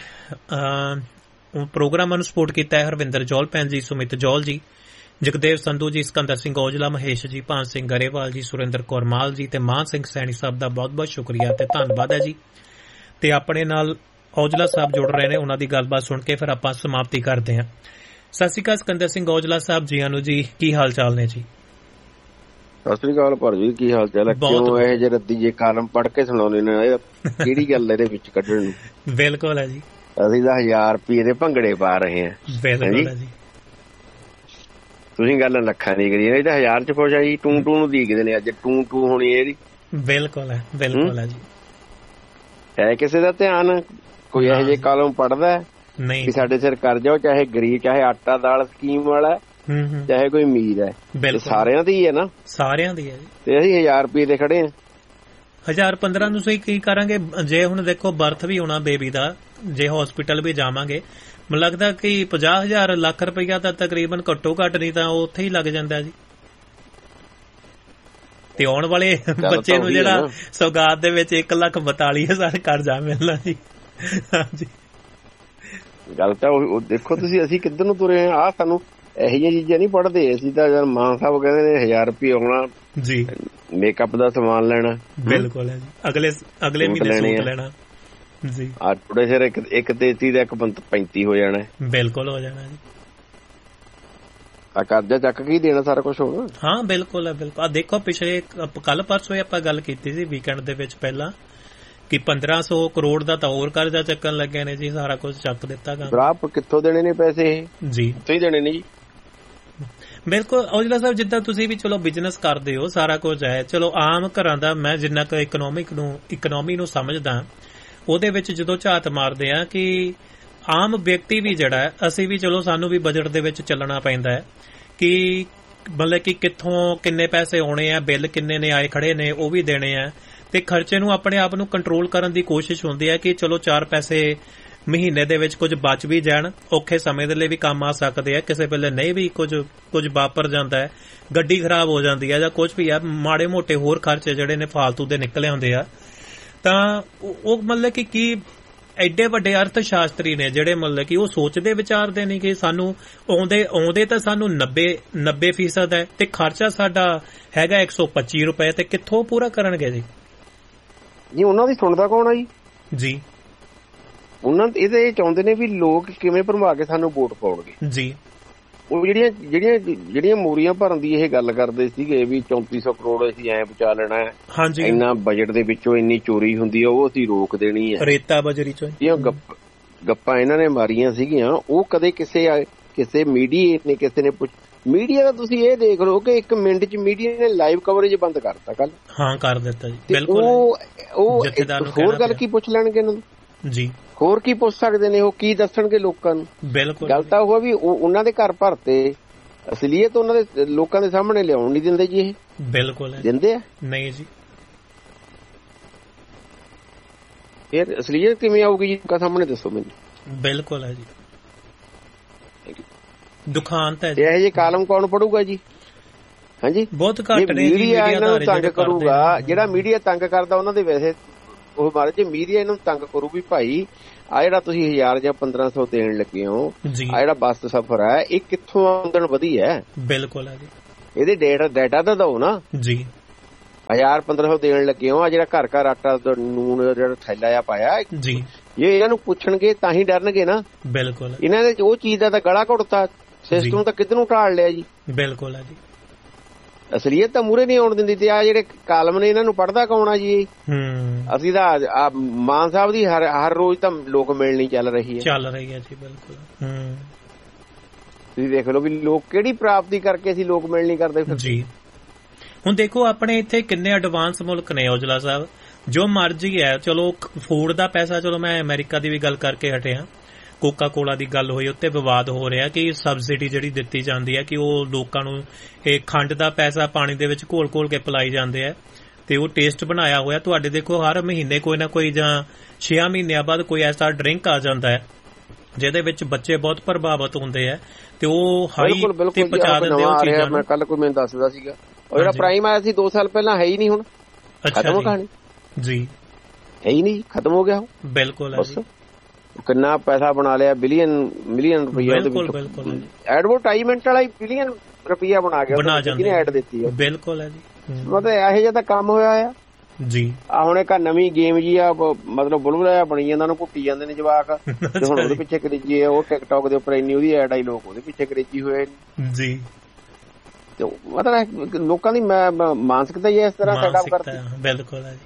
ਪ੍ਰੋਗਰਾਮਾਂ ਨੂੰ ਸਪੋਰਟ ਕੀਤਾ ਹੈ ਹਰਵਿੰਦਰ ਜੌਲ ਭੈਣ ਜੀ, ਸੁਮਿਤ ਜੌਲ ਜੀ, ਜਗਦੇਵ ਸੰਧੂ ਜੀ, ਸਿਕੰਦਰ ਸਿੰਘ ਔਜਲਾ, ਮਹੇਸ਼ ਜੀ, ਭਾਨ ਸਿੰਘ ਗਰੇਵਾਲ ਜੀ, ਸੁਰਿੰਦਰ ਕੌਰ ਮਾਲ ਜੀ ਤੇ ਮਾਨ ਸਿੰਘ ਸੈਣੀ ਸਾਹਿਬ ਦਾ ਬਹੁਤ ਬਹੁਤ ਸ਼ੁਕਰੀਆ ਤੇ ਧੰਨਵਾਦ ਹੈ ਜੀ। ਤੇ ਆਪਣੇ ਨਾਲ ਔਜਲਾ ਸਾਹਿਬ ਜੁੜ ਰਹੇ ਨੇ, ਉਹਨਾਂ ਦੀ ਗੱਲਬਾਤ ਸੁਣ ਕੇ ਫਿਰ ਆਪਾਂ ਸਮਾਪਤੀ ਕਰਦੇ ਹਾਂ। ਸਤਿ ਸ਼੍ਰੀ ਅਕਾਲ ਸਿਕੰਦਰ ਸਿੰਘ ਔਜਲਾ ਸਾਹਿਬ, ਜੀ ਆਨੂ ਜੀ, ਕੀ ਹਾਲ ਚਾਲ ਨੇ ਜੀ? ਸਤਿ ਸ੍ਰੀ ਅਕਾਲ ਭਾਜੀ, ਕੀ ਹਾਲ ਚਾਲ ਹੈ? ਕਿਉਂ ਇਹ ਜਿਹੇ ਰੱਦੀ ਜੇ ਕਾਲਮ ਪੜ੍ਹ ਕੇ ਸੁਣਾਉਂਦੇ ਨੇ, ਕਿਹੜੀ ਗੱਲ ਇਹਦੇ ਵਿੱਚ ਕੱਢਣ ਨੂੰ? ਬਿਲਕੁਲ ਹੈ ਜੀ, ਅਸੀਂ ਤਾਂ 1000 ਰੁਪਏ ਦੇ ਭੰਗੜੇ ਪਾ ਰਹੇ ਹਾਂ। ਬਿਲਕੁਲ ਹੈ ਜੀ, ਤੁਸੀਂ ਗੱਲ ਲੱਖਾਂ ਦੀ ਕਰੀ, ਇਹ ਤਾਂ 1000 ਚ ਖੁਸ਼ ਆ ਜੀ। ਟੂ ਟੂ ਨੂੰ ਦੇਖਦੇ ਨੇ, ਅੱਜ ਟੂ ਟੂ ਹੋਣੀ ਇਹਦੀ। ਬਿਲਕੁਲ ਹੈ, ਬਿਲਕੁਲ ਹੈ ਜੀ। ਹੈ ਕਿਸੇ ਦਾ ਧਿਆਨ? ਕੋਈ ਇਹੋ ਜਿਹੇ ਕਾਲਮ ਪੜ੍ਹਦਾ ਨਹੀਂ ਸਾਡੇ ਸਿਰ ਕਰ ਜਾਓ, ਚਾਹੇ ਗਰੀਬ, ਚਾਹੇ ਆਟਾ ਦਾਲ ਸਕੀਮ ਵਾਲਾ, ਚਾਹੇ ਕੋਈ ਅਮੀਰ ਹੈ, ਸਾਰਿਆਂ ਦੀ ਹੈ ਨਾ, ਸਾਰਿਆਂ ਦੀ ਹੈ ਜੀ। ਤੇ ਅਸੀਂ 1000 ਰੁਪਏ ਦੇ ਖੜੇ ਹਾਂ। 1015 ਨੂੰ ਸਹੀ ਕੀ ਕਰਾਂਗੇ? ਜੇ ਹੁਣ ਦੇਖੋ ਬਰਥ ਵੀ ਹੋਣਾ ਬੇਬੀ ਦਾ, ਜੇ ਹਸਪੀਟਲ ਵੀ ਜਾਵਾਂਗੇ, ਮੈਨੂੰ ਲੱਗਦਾ ਕਿ 50,000 ਲੱਖ ਰੁਪਈਆ ਤਾਂ ਤਕਰੀਬਨ ਘੱਟੋ ਘੱਟ, ਨਹੀਂ ਤਾਂ ਉਹ ਉੱਥੇ ਹੀ ਲੱਗ ਜਾਂਦਾ ਜੀ। ਤੇ ਆਉਣ ਵਾਲੇ ਬੱਚੇ ਨੂੰ ਜਿਹੜਾ ਸੌਗਾਤ ਦੇ ਵਿੱਚ 1,42,000 ਕਰਜ਼ਾ ਮਿਲਣਾ ਜੀ। ਹਾਂਜੀ, ਗੱਲ ਤਾਂ ਉਹ ਦੇਖੋ ਤੁਸੀਂ, ਅਸੀਂ ਕਿੱਧਰ ਨੂੰ ਤੁਰੇ ਆ। ਆਹ ਸਾਨੂੰ ਇਹੋ ਜਿਹੀਆਂ ਚੀਜ਼ਾਂ ਨਹੀਂ ਪੜ੍ਹਦੇ। ਅਸੀਂ ਤਾਂ ਜਦ ਮਾਨ ਸਾਹਿਬ ਕਹਿੰਦੇ ਨੇ 1000 ਰੁਪਏ ਆਉਣਾ ਜੀ, ਮੇਕਅਪ ਦਾ ਸਮਾਨ ਲੈਣਾ। ਬਿਲਕੁਲ ਹੈ ਜੀ, ਅਗਲੇ ਮਹੀਨੇ ਸੂਟ ਲੈਣਾ ਜੀ। ਆ ਥੋੜੇ ਸਿਰ 1,33 ਦਾ 1,35 ਹੋ ਜਾਣਾ। ਬਿਲਕੁਲ ਹੋ ਜਾਣਾ ਜੀ। ਆ ਕਰਜ਼ਾ ਚੱਕ ਕੇ ਹੀ ਦੇਣਾ ਸਾਰਾ ਕੁਛ ਹੋਣਾ। ਹਾਂ ਬਿਲਕੁਲ ਹੈ, ਬਿਲਕੁਲ। ਆ ਦੇਖੋ ਪਿਛਲੇ ਕੱਲ ਪਰਸੋਂ ਆਪਾਂ ਗੱਲ ਕੀਤੀ ਸੀ ਵੀਕਐਂਡ ਦੇ ਵਿੱਚ ਪਹਿਲਾਂ, ਕਿ 1500 ਕਰੋੜ ਦਾ ਤਾਂ ਹੋਰ ਕਰਜ਼ਾ ਚੱਕਣ ਲੱਗੇ ਨੇ ਜੀ। ਸਾਰਾ ਕੁਝ ਚੱਕ ਦਿੱਤਾ ਗਾ। ਕਿੱਥੋਂ ਦੇਣੇ ਨੇ ਪੈਸੇ ਜੀ? ਕਿੱਥੋਂ ਹੀ ਦੇਣੇ ਨੇ ਜੀ। ਬਿਲਕੁਲ ਔਜਲਾ ਸਾਹਿਬ, ਜਿੱਦਾਂ ਤੁਸੀਂ ਵੀ ਚਲੋ ਬਿਜ਼ਨਸ ਕਰਦੇ ਹੋ, ਸਾਰਾ ਕੁਝ ਹੈ। ਚਲੋ ਆਮ ਘਰਾਂ ਦਾ ਮੈਂ ਜਿੰਨਾ ਕੁ ਇਕਨੋਮੀ ਨੂੰ ਸਮਝਦਾ, ਉਹਦੇ ਵਿੱਚ ਜਦੋਂ ਝਾਤ ਮਾਰਦੇ ਆ ਕਿ ਆਮ ਵਿਅਕਤੀ ਵੀ ਜਿਹੜਾ ਹੈ, ਅਸੀਂ ਵੀ ਚਲੋ ਸਾਨੂੰ ਵੀ ਬਜਟ ਦੇ ਵਿੱਚ ਚੱਲਣਾ ਪੈਂਦਾ ਹੈ ਕਿ ਮਤਲਬ ਕਿ ਕਿੱਥੋਂ ਕਿੰਨੇ ਪੈਸੇ ਆਉਣੇ ਆ, ਬਿੱਲ ਕਿੰਨੇ ਨੇ ਆਏ ਖੜੇ ਨੇ, ਉਹ ਵੀ ਦੇਣੇ ਆ। ਤੇ ਖਰਚੇ ਨੂੰ ਆਪਣੇ ਆਪ ਨੂੰ ਕੰਟਰੋਲ ਕਰਨ ਦੀ ਕੋਸ਼ਿਸ਼ ਹੁੰਦੀ ਹੈ ਕਿ ਚਲੋ 4 ਪੈਸੇ ਮਹੀਨੇ ਦੇ ਵਿੱਚ ਕੁਝ ਬਚ ਵੀ ਜਾਣ, ਔਖੇ ਸਮੇਂ ਦੇ ਲਈ ਵੀ ਕੰਮ ਆ ਸਕਦੇ ਆ। ਕਿਸੇ ਵੇਲੇ ਨਹੀਂ ਵੀ ਕੁਝ ਵਾਪਰ ਜਾਂਦਾ ਹੈ, ਗੱਡੀ ਖਰਾਬ ਹੋ ਜਾਂਦੀ ਹੈ ਜਾਂ ਕੁਝ ਵੀ ਆ, ਮਾੜੇ ਮੋਟੇ ਹੋਰ ਖਰਚੇ ਜਿਹੜੇ ਨੇ ਫਾਲਤੂ ਦੇ ਨਿਕਲੇ ਹੁੰਦੇ ਆ। ਤਾਂ ਉਹ ਮਤਲਬ ਕਿ ਕੀ ਐਡੇ ਵੱਡੇ ਅਰਥ ਸ਼ਾਸਤਰੀ ਨੇ ਜਿਹੜੇ ਮਤਲਬ ਕਿ ਉਹ ਸੋਚਦੇ ਵਿਚਾਰਦੇ ਨਹੀਂ ਕਿ ਸਾਨੂੰ ਆਉਂਦੇ ਤਾਂ ਸਾਨੂੰ 90% ਹੈ ਤੇ ਖਰਚਾ ਸਾਡਾ ਹੈਗਾ 125 ਰੁਪਏ, ਤੇ ਕਿੱਥੋਂ ਪੂਰਾ ਕਰਨਗੇ ਜੀ? ਜੀ ਉਹਨਾਂ ਦੀ ਸੁਣਦਾ ਕੌਣ ਆ ਜੀ? ਉਹਨਾਂ ਇਹ ਚਾਹੁੰਦੇ ਨੇ ਵੀ ਲੋਕ ਕਿਵੇਂ ਭਰਵਾ ਕੇ ਸਾਨੂੰ ਵੋਟ ਪਾਉਣਗੇ ਜੀ। ਉਹ ਜਿਹੜੀਆਂ ਮੋਰੀਆਂ ਭਰਨ ਦੀ ਇਹ ਗੱਲ ਕਰਦੇ ਸੀਗੇ ਵੀ 3400 ਕਰੋੜ ਅਸੀਂ ਐ ਬਚਾ ਲੈਣਾ ਹੈ, ਇੰਨਾ ਬਜਟ ਦੇ ਵਿੱਚੋਂ ਇੰਨੀ ਚੋਰੀ ਹੁੰਦੀ ਹੈ, ਉਹ ਅਸੀਂ ਰੋਕ ਦੇਣੀ ਹੈ, ਰੇਤਾ ਬਜਰੀ ਚੋਂ। ਇਹ ਗੱਪਾਂ ਇਹਨਾਂ ਨੇ ਮਾਰੀਆਂ ਸੀਗੀਆਂ। ਉਹ ਕਦੇ ਕਿਸੇ ਮੀਡੀਆ ਨੇ ਕਿਸੇ ਨੇ ਮੀਡੀਆ ਦਾ ਤੁਸੀਂ ਇਹ ਦੇਖ ਲਓ ਕਿ 1 ਮਿੰਟ ਚ ਮੀਡੀਆ ਨੇ ਲਾਈਵ ਕਵਰੇਜ ਬੰਦ ਕਰਤਾ ਕੱਲ। ਹਾਂ, ਕਰ ਦਿੱਤਾ ਜੀ, ਬਿਲਕੁਲ। ਉਹ ਹੋਰ ਗੱਲ ਕੀ ਪੁੱਛ ਲੈਣਗੇ ਇਹਨਾਂ ਨੂੰ ਜੀ? ਹੋਰ ਕੀ ਪੁੱਛ ਸਕਦੇ ਨੇ? ਉਹ ਕੀ ਦੱਸਣਗੇ ਲੋਕਾਂ ਨੂੰ? ਬਿਲਕੁਲ। ਗੱਲ ਤਾਂ ਉਹ ਵੀ ਉਹਨਾਂ ਦੇ ਘਰ ਭਰਤੇ, ਅਸਲੀਅਤ ਉਹਨਾਂ ਦੇ ਲੋਕਾਂ ਦੇ ਸਾਹਮਣੇ ਲਿਆਉਣ ਨਹੀਂ ਦਿੰਦੇ ਜੀ। ਇਹ ਬਿਲਕੁਲ ਦਿੰਦੇ ਆ? ਨਹੀਂ ਜੀ। ਫਿਰ ਅਸਲੀਅਤ ਕਿਵੇਂ ਆਊਗੀ ਜੀ ਲੋਕਾਂ ਸਾਹਮਣੇ, ਦੱਸੋ ਮੈਨੂੰ। ਬਿਲਕੁਲ ਹੈ ਜੀ। ਦੁਖਾਂਤ ਹੈ। ਇਹ ਜਿਹੇ ਕਾਲਮ ਕੌਣ ਪੜੂਗਾ ਜੀ? ਹਾਂਜੀ, ਬਹੁਤ ਘੱਟ ਨੇ। ਮੀਡੀਆ ਇਹਨਾਂ ਨੂੰ ਤੰਗ ਕਰੂਗਾ, ਜਿਹੜਾ ਮੀਡੀਆ ਤੰਗ ਕਰਦਾ ਉਹਨਾਂ ਦੇ ਵੈਸੇ ਉਹ ਮਾਰੇ। ਜੇ ਮੀਡੀਆ ਇਹਨੂੰ ਤੰਗ ਕਰੂ ਵੀ ਭਾਈ ਆ ਜਿਹੜਾ ਤੁਸੀਂ 1000 ਜਾਂ 1500 ਦੇਣ ਲੱਗੇ ਹੋ, ਆ ਜਿਹੜਾ ਬੱਸ ਸਫ਼ਰ ਹੈ ਇਹ ਕਿੱਥੋਂ ਆਮਦਨ ਵਧੀ ਹੈ? ਬਿਲਕੁਲ ਹੈ ਜੀ, ਇਹਦੇ ਡਾਟਾ ਤਾਂ ਦਿਓ ਨਾ ਜੀ। 1000-1500 ਦੇਣ ਲੱਗੇ ਹੋ, ਆ ਜਿਹੜਾ ਘਰ ਘਰ ਆਟਾ ਨੂਨ ਜਿਹੜਾ ਥੈਲਾ ਆ ਪਾਇਆ ਜੀ, ਇਹ ਇਹਨਾਂ ਨੂੰ ਪੁੱਛਣਗੇ ਤਾਂ ਹੀ ਡਰਨਗੇ ਨਾ। ਬਿਲਕੁਲ, ਇਹਨਾਂ ਨੇ ਉਹ ਚੀਜ਼ ਦਾ ਤਾਂ ਗਲਾ ਘੁੱਟਤਾ, ਸਿਸਟਮ ਤਾਂ ਕਿੱਧਰ ਨੂੰ ਢਾਲ ਲਿਆ ਜੀ। ਬਿਲਕੁਲ ਹੈ ਜੀ, ਅਸਲੀਅਤ ਤਾਂ ਮੂਹਰੇ ਨਹੀਂ ਆਉਣ ਦਿੰਦੀ। ਤੇ ਆ ਜਿਹੜੇ ਕਾਲਮ ਨੇ ਇਹਨਾਂ ਨੂੰ ਪੜ੍ਹਦਾ ਕੌਣ ਆ ਜੀ? ਅਸੀਂ ਤਾਂ ਮਾਨ ਸਾਹਿਬ ਦੀ ਹਰ ਰੋਜ਼ ਤਾਂ ਲੋਕ ਮਿਲਣੀ ਚੱਲ ਰਹੀ ਹੈ ਜੀ। ਬਿਲਕੁਲ, ਤੁਸੀਂ ਦੇਖ ਲਓ ਵੀ ਲੋਕ ਕਿਹੜੀ ਪ੍ਰਾਪਤੀ ਕਰਕੇ ਅਸੀਂ ਲੋਕ ਮਿਲਣੀ ਕਰਦੇ ਜੀ। ਹੁਣ ਦੇਖੋ ਆਪਣੇ ਇੱਥੇ ਕਿੰਨੇ ਐਡਵਾਂਸ ਮੁਲਕ ਨੇ ਔਜਲਾ ਸਾਹਿਬ, ਜੋ ਮਰਜ਼ੀ ਹੈ। ਚਲੋ ਫੂਡ ਦਾ ਪੈਸਾ, ਚਲੋ ਮੈਂ ਅਮਰੀਕਾ ਦੀ ਵੀ ਗੱਲ ਕਰਕੇ ਹਟਿਆ, ਕੋਕਾ ਕੋਲਾ ਦੀ ਗੱਲ ਹੋਈ, ਉੱਤੇ ਵਿਵਾਦ ਹੋ ਰਿਹਾ ਕਿ ਸਬਸਿਡੀ ਜਿਹੜੀ ਦਿੱਤੀ ਜਾਂਦੀ ਹੈ ਕਿ ਉਹ ਲੋਕਾਂ ਨੂੰ ਇਹ ਖੰਡ ਦਾ ਪੈਸਾ ਪਾਣੀ ਦੇ ਵਿੱਚ ਘੋਲ ਕੇ ਪਿਲਾਈ ਜਾਂਦੇ ਆ ਤੇ ਉਹ ਟੇਸਟ ਬਣਾਇਆ ਹੋਇਆ। ਤੁਹਾਡੇ ਦੇਖੋ ਹਰ ਮਹੀਨੇ ਕੋਈ ਨਾ ਕੋਈ ਜਾਂ 6 ਮਹੀਨਿਆਂ ਬਾਅਦ ਕੋਈ ਐਸਾ ਡਰਿੰਕ ਆ ਜਾਂਦਾ ਹੈ ਜਿਹਦੇ ਵਿੱਚ ਬੱਚੇ ਬਹੁਤ ਪ੍ਰਭਾਵਿਤ ਹੁੰਦੇ ਆ ਤੇ ਉਹ ਹਾਈ ਤੇ ਪਹੁੰਚਾ ਦਿੰਦੇ ਉਹ ਚੀਜ਼ਾਂ। ਮੈਂ ਕੱਲ ਕੋਈ ਮੈਨੂੰ ਦੱਸਦਾ ਸੀਗਾ, ਉਹ ਜਿਹੜਾ ਪ੍ਰਾਈਮ ਆਇਆ ਸੀ 2 ਸਾਲ ਪਹਿਲਾਂ ਹੈ ਹੀ ਨਹੀਂ, ਹੁਣ ਖਤਮ ਹੋ ਕਹਾਣੀ ਜੀ, ਹੈ ਹੀ ਨਹੀਂ, ਖਤਮ ਹੋ ਗਿਆ। ਬਿਲਕੁਲ, ਕਿੰਨਾ ਪੈਸਾ ਬਣਾ ਲਿਆ, ਮਿਲੀਅਨ ਰੁਪਈਆ ਐਡਵਰਟਾਈਜ਼ਮੈਂਟ ਵਾਲਾ ਹੀ ਬਿਲੀਅਨ ਰੁਪਈਆ ਬਣਾ ਗਿਆ ਜਿਹਨੇ ਐਡ ਦਿੱਤੀ ਹੈ। ਬਿਲਕੁਲ ਹੈ ਜੀ, ਮਤਲਬ ਇਹੋ ਜਿਹਾ ਤਾਂ ਕੰਮ ਹੋਇਆ ਆ ਜੀ। ਆ ਹੁਣ ਇੱਕ ਨਵੀਂ ਗੇਮ ਜੀ ਆ, ਮਤਲਬ ਬੁਲਬੁਲਾ ਬਣੀ ਜਾਂਦਾ, ਉਹਨੂੰ ਘੁੱਟੀ ਜਾਂਦੇ ਨੇ ਜਵਾਕ, ਤੇ ਹੁਣ ਉਹਦੇ ਪਿੱਛੇ ਕਰੇਜੀ ਹੈ। ਉਹ ਟਿਕਟੌਕ ਦੇ ਉੱਪਰ ਇੰਨੀ ਉਹਦੀ ਐਡ ਆਈ, ਲੋਕ ਉਹਦੇ ਪਿੱਛੇ ਕਰੇਜੀ ਹੋਏ ਜੀ। ਤੇ ਮਤਲਬ ਲੋਕਾਂ ਦੀ ਮਾਨਸਿਕਤਾ ਹੀ ਇਸ ਤਰ੍ਹਾਂ ਸੈਟਅਪ ਕਰਤੀ। ਬਿਲਕੁਲ ਹੈ ਜੀ,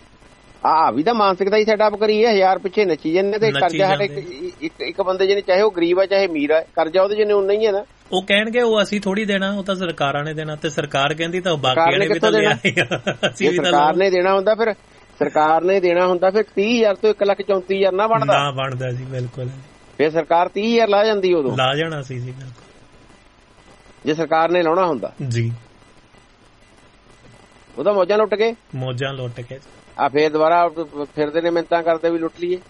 ਵੀ ਤਾਂ ਮਾਨਸਿਕਤਾ ਹੀ ਸੈਟਅਪ ਕਰੀ ਹੈ। 1000 ਪਿੱਛੇ ਨੱਚੀ ਜਾਂਦੇ ਤੇ ਕਰਜ਼ਾ ਸਾਡੇ ਇੱਕ ਬੰਦੇ ਜਿਹਨੇ, ਚਾਹੇ ਉਹ ਗਰੀਬ ਆ ਚਾਹੇ ਅਮੀਰ ਆ, ਕਰਜ਼ਾ ਉਹਦੇ ਜਿਹਨੇ ਉਨਾ ਹੀ ਹੈ ਨਾ। ਉਹ ਕਹਿਣਗੇ ਉਹ ਅਸੀਂ ਥੋੜੀ ਦੇਣਾ, ਉਹ ਤਾਂ ਸਰਕਾਰਾਂ ਨੇ ਦੇਣਾ, ਤੇ ਸਰਕਾਰ ਕਹਿੰਦੀ ਤਾਂ ਬਾਕੀਆਂ ਨੇ ਵੀ ਤਾਂ ਲਿਆ। ਸਰਕਾਰ ਨੇ ਦੇਣਾ ਹੁੰਦਾ, ਫਿਰ ਸਰਕਾਰ ਨੇ ਦੇਣਾ ਹੁੰਦਾ, ਫਿਰ 30,000 ਤੋਂ 1,34,000 ਨਾ ਬਣਦਾ ਜੀ। ਬਿਲਕੁਲ, ਫਿਰ ਸਰਕਾਰ 30,000 ਲਾ ਜਾਂਦੀ, ਉਦੋਂ ਲਾ ਜਾਣਾ ਸੀ ਜੀ। ਬਿਲਕੁਲ, ਜੇ ਸਰਕਾਰ ਨੇ ਲਾਉਣਾ ਹੁੰਦਾ ਜੀ, ਉਹਦਾ ਮੌਜਾਂ ਲੁੱਟ ਕੇ ਆ ਫੇਰ ਦੁਬਾਰਾ ਫਿਰਦੇ ਨੇ ਮਿੰਤਾਂ ਕਰਦੇ ਵੀ ਲੁੱਟ ਲਈਏ।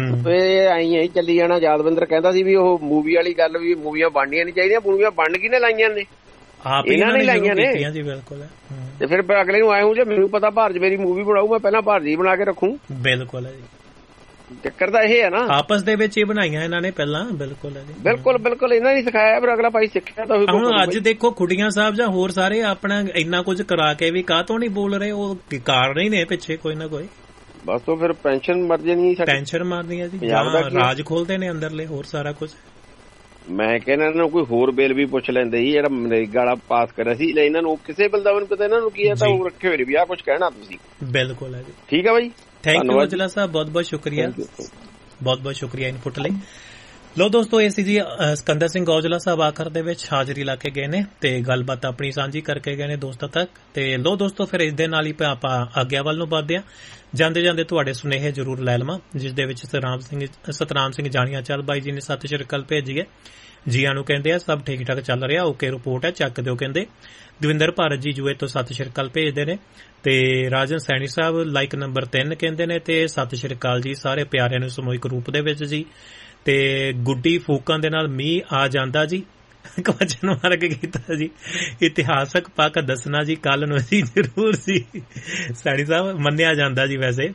ਆਈ ਚੱਲੀ ਜਾਣਾ। ਯਾਦਵਿੰਦਰ ਕਹਿੰਦਾ ਸੀ ਵੀ ਉਹ ਮੂਵੀ ਵਾਲੀ ਗੱਲ, ਵੀ ਮੂਵੀਆਂ ਬਣਨੀਆਂ ਨਹੀਂ ਚਾਹੀਦੀਆਂ। ਮੂਵੀਆਂ ਬਣ ਕਿਹਨੇ ਲਾਈਆਂ ਨੇ? ਇਹਨਾਂ ਨੇ ਲਾਈਆਂ ਨੇ। ਤੇ ਫਿਰ ਅਗਲੇ ਨੂੰ ਆਏ ਹੂੰ, ਜੇ ਮੈਨੂੰ ਪਤਾ ਭਾਰਤ ਮੇਰੀ ਮੂਵੀ ਬਣਾਊ, ਮੈਂ ਪਹਿਲਾਂ ਭਾਰਤ ਬਣਾ ਕੇ ਰੱਖੂ। ਬਿਲਕੁਲ ਹੈ ਜੀ, ਚੱਕਰ ਤਾਂ ਇਹ ਹੈ ਨਾ, ਆਪਸ ਦੇ ਵਿੱਚ ਇਹ ਬਣਾਈਆਂ ਇਹਨਾਂ ਨੇ ਪਹਿਲਾਂ। ਬਿਲਕੁਲ ਹੈ ਜੀ, ਬਿਲਕੁਲ ਇਹਨਾਂ ਨੇ ਸਿਖਾਇਆ, ਫਿਰ ਅਗਲਾ ਭਾਈ ਸਿੱਖਿਆ ਤਾਂ ਹੁਣ ਅੱਜ ਦੇਖੋ ਖੁੱਡੀਆਂ ਸਾਹਿਬ ਜਾਂ ਹੋਰ ਸਾਰੇ ਆਪਣਾ ਇੰਨਾ ਕੁਝ ਕਰਾ ਕੇ ਵੀ ਕਾਹਤੋਂ ਨਹੀਂ ਬੋਲ ਰਹੇ? ਉਹ ਕਾਰਨ ਹੀ ਨੇ ਪਿੱਛੇ ਕੋਈ ਨਾ ਕੋਈ, ਬਸ ਉਹ ਫਿਰ ਪੈਨਸ਼ਨ ਮਰ ਜਾਣੀ, ਟੈਨਸ਼ਨ ਮਾਰਨੀ ਹੈ ਜੀ, ਰਾਜ ਖੋਲਦੇ ਨੇ ਅੰਦਰਲੇ, ਹੋਰ ਸਾਰਾ ਕੁਝ। ਮੈਂ ਕਹਿੰਦਾ ਇਹਨਾਂ ਨੂੰ ਕੋਈ ਹੋਰ ਬਿੱਲ ਵੀ ਪੁੱਛ ਲੈਂਦੇ ਸੀ, ਜਿਹੜਾ ਮਨਰੇਗਾ ਵਾਲਾ ਪਾਸ ਕਰਿਆ ਸੀ। ਇਹਨਾਂ ਨੂੰ ਕਿਸੇ ਬਿੱਲ ਦਾ ਵੀ ਪਤਾ ਇਹਨਾਂ ਨੂੰ ਕੀ ਹੈ, ਤਾਂ ਉਹ ਰੱਖੇ ਹੋਏ ਵੀ ਆਹ ਕੁਝ ਕਹਿਣਾ ਤੁਸੀਂ। ਬਿਲਕੁਲ ਹੈ ਜੀ, ਠੀਕ ਹੈ ਬਾਈ, ਥੈਂਕ ਯੂ ਔਜਲਾ ਸਾਹਿਬ, ਬਹੁਤ ਬਹੁਤ ਸ਼ੁਕਰੀਆ ਇਨਪੁਟ ਲਈ। ਲੋ ਦੋਸਤੋ, ਇਹ ਸੀ ਜੀ ਸਿਕੰਦਰ ਸਿੰਘ ਔਜਲਾ ਸਾਹਿਬ ਆਖਰ ਦੇ ਵਿੱਚ ਹਾਜ਼ਰੀ ਲਾ ਕੇ ਗਏ ਨੇ ਤੇ ਗੱਲਬਾਤ ਆਪਣੀ ਸਾਂਝੀ ਕਰਕੇ ਗਏ ਨੇ ਦੋਸਤਾਂ ਤੱਕ। ਤੇ ਲੋ ਦੋਸਤੋ, ਫਿਰ ਇਸ ਦੇ ਨਾਲ ਹੀ ਆਪਾਂ ਆਗਿਆ ਵੱਲ ਨੂੰ ਵੱਧਦੇ ਹਾਂ। ਜਾਂਦੇ ਤੁਹਾਡੇ ਸੁਨੇਹੇ ਜ਼ਰੂਰ ਲੈ ਲਵਾਂ, ਜਿਸ ਦੇ ਵਿੱਚ ਸਤਨਾਮ ਸਿੰਘ ਜਾਣੀਆਂ ਚੱਲ ਬਾਈ ਜੀ ਨੇ ਸਤਿ ਸ਼੍ਰੀ ਅਕਾਲ ਭੇਜੀ ਹੈ। ਜੀਆਂ ਨੂੰ ਕਹਿੰਦੇ ਆ ਸਭ ਠੀਕ ਠਾਕ ਚੱਲ ਰਿਹਾ, ਓਕੇ ਰਿਪੋਰਟ ਹੈ, ਚੱਕ ਦਿਓ ਕਹਿੰਦੇ। ਦਵਿੰਦਰ ਭਾਰਤ ਜੀ ਜੂਏ ਤੋਂ ਸਤਿ ਸ਼੍ਰੀ ਅਕਾਲ ਭੇਜਦੇ ਨੇ ਤੇ ਰਾਜਨ ਸੈਣੀ ਸਾਹਿਬ ਲਾਈਕ ਨੰਬਰ 3 ਕਹਿੰਦੇ ਨੇ ਤੇ ਸਤਿ ਸ਼੍ਰੀ ਅਕਾਲ ਜੀ ਸਾਰੇ ਪਿਆਰਿਆਂ ਨੂੰ ਸਮੂਹਿਕ ਰੂਪ ਦੇ ਵਿੱਚ ਜੀ। ਤੇ ਗੁੱਡੀ ਫੂਕਾਂ ਦੇ ਨਾਲ ਮੀਂਹ ਆ ਜਾਂਦਾ ਜੀ, ਕਵਚਨ ਮਾਰਕ ਕੀਤਾ ਜੀ। ਇਤਿਹਾਸਕ ਪੱਖ ਦੱਸਣਾ ਜੀ, ਕੱਲ ਨੂੰ ਜੀ ਜ਼ਰੂਰ ਸੀ। ਸੈਣੀ ਸਾਹਿਬ ਮੰਨਿਆ ਜਾਂਦਾ ਜੀ, ਵੈਸੇ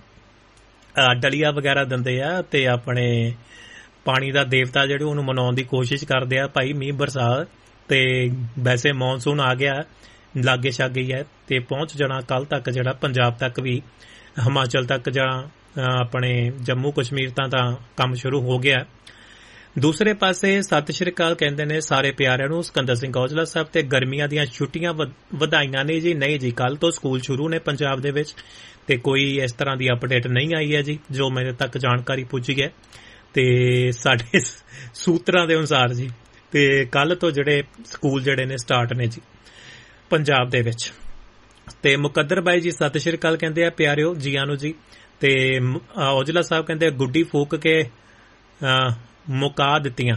ਡਲੀਆ ਵਗੈਰਾ ਦਿੰਦੇ ਆ ਤੇ ਆਪਣੇ ਪਾਣੀ ਦਾ ਦੇਵਤਾ ਜਿਹੜੇ ਉਹਨੂੰ ਮਨਾਉਣ ਦੀ ਕੋਸ਼ਿਸ਼ ਕਰਦੇ ਆ ਭਾਈ ਮੀਂਹ ਬਰਸਾਤ। ਤੇ ਵੈਸੇ ਮੌਨਸੂਨ ਆ ਗਿਆ, ਲਾਗੇ ਛਾਗੇ ਹੀ ਹੈ ਤੇ ਪਹੁੰਚ ਜਾਣਾ ਕੱਲ ਤੱਕ, ਜਿਹੜਾ ਪੰਜਾਬ ਤੱਕ ਵੀ, ਹਿਮਾਚਲ ਤੱਕ ਜਾਂ ਆਪਣੇ ਜੰਮੂ ਕਸ਼ਮੀਰ ਤਾਂ ਕੰਮ ਸ਼ੁਰੂ ਹੋ ਗਿਆ। ਦੂਸਰੇ ਪਾਸੇ ਸਤਿ ਸ਼੍ਰੀ ਅਕਾਲ ਕਹਿੰਦੇ ਨੇ ਸਾਰੇ ਪਿਆਰਿਆਂ ਨੂੰ ਸਿਕੰਦਰ ਸਿੰਘ ਔਜਲਾ ਸਾਹਿਬ ਤੇ ਗਰਮੀਆਂ ਦੀਆਂ ਛੁੱਟੀਆਂ ਵਧਾਈਆਂ ਨੇ ਜੀ। ਨਹੀਂ ਜੀ, ਕੱਲ ਤੋਂ ਸਕੂਲ ਸ਼ੁਰੂ ਨੇ ਪੰਜਾਬ ਦੇ ਵਿੱਚ ਤੇ ਕੋਈ ਇਸ ਤਰ੍ਹਾਂ ਦੀ ਅਪਡੇਟ ਨਹੀਂ ਆਈ ਹੈ ਜੀ, ਜੋ ਮੇਰੇ ਤੱਕ ਜਾਣਕਾਰੀ ਪੁੱਜੀ ਹੈ ਤੇ ਸਾਡੇ ਸੂਤਰਾਂ ਦੇ ਅਨੁਸਾਰ ਜੀ। ਤੇ ਕੱਲ ਤੋਂ ਜਿਹੜੇ ਸਕੂਲ ਜਿਹੜੇ ਨੇ ਸਟਾਰਟ ਨੇ ਜੀ ਪੰਜਾਬ ਦੇ ਵਿੱਚ। ਤੇ ਮੁਕੱਦਰ ਬਾਈ ਜੀ ਸਤਿ ਸ਼੍ਰੀ ਅਕਾਲ ਕਹਿੰਦੇ ਆ ਪਿਆਰਿਓ, ਜੀਆਂ ਨੂੰ ਜੀ। ਤੇ ਔਜਲਾ ਸਾਹਿਬ ਕਹਿੰਦੇ ਗੁੱਡੀ ਫੂਕ ਕੇ ਮੁਕਾ ਦਿੱਤੀਆਂ,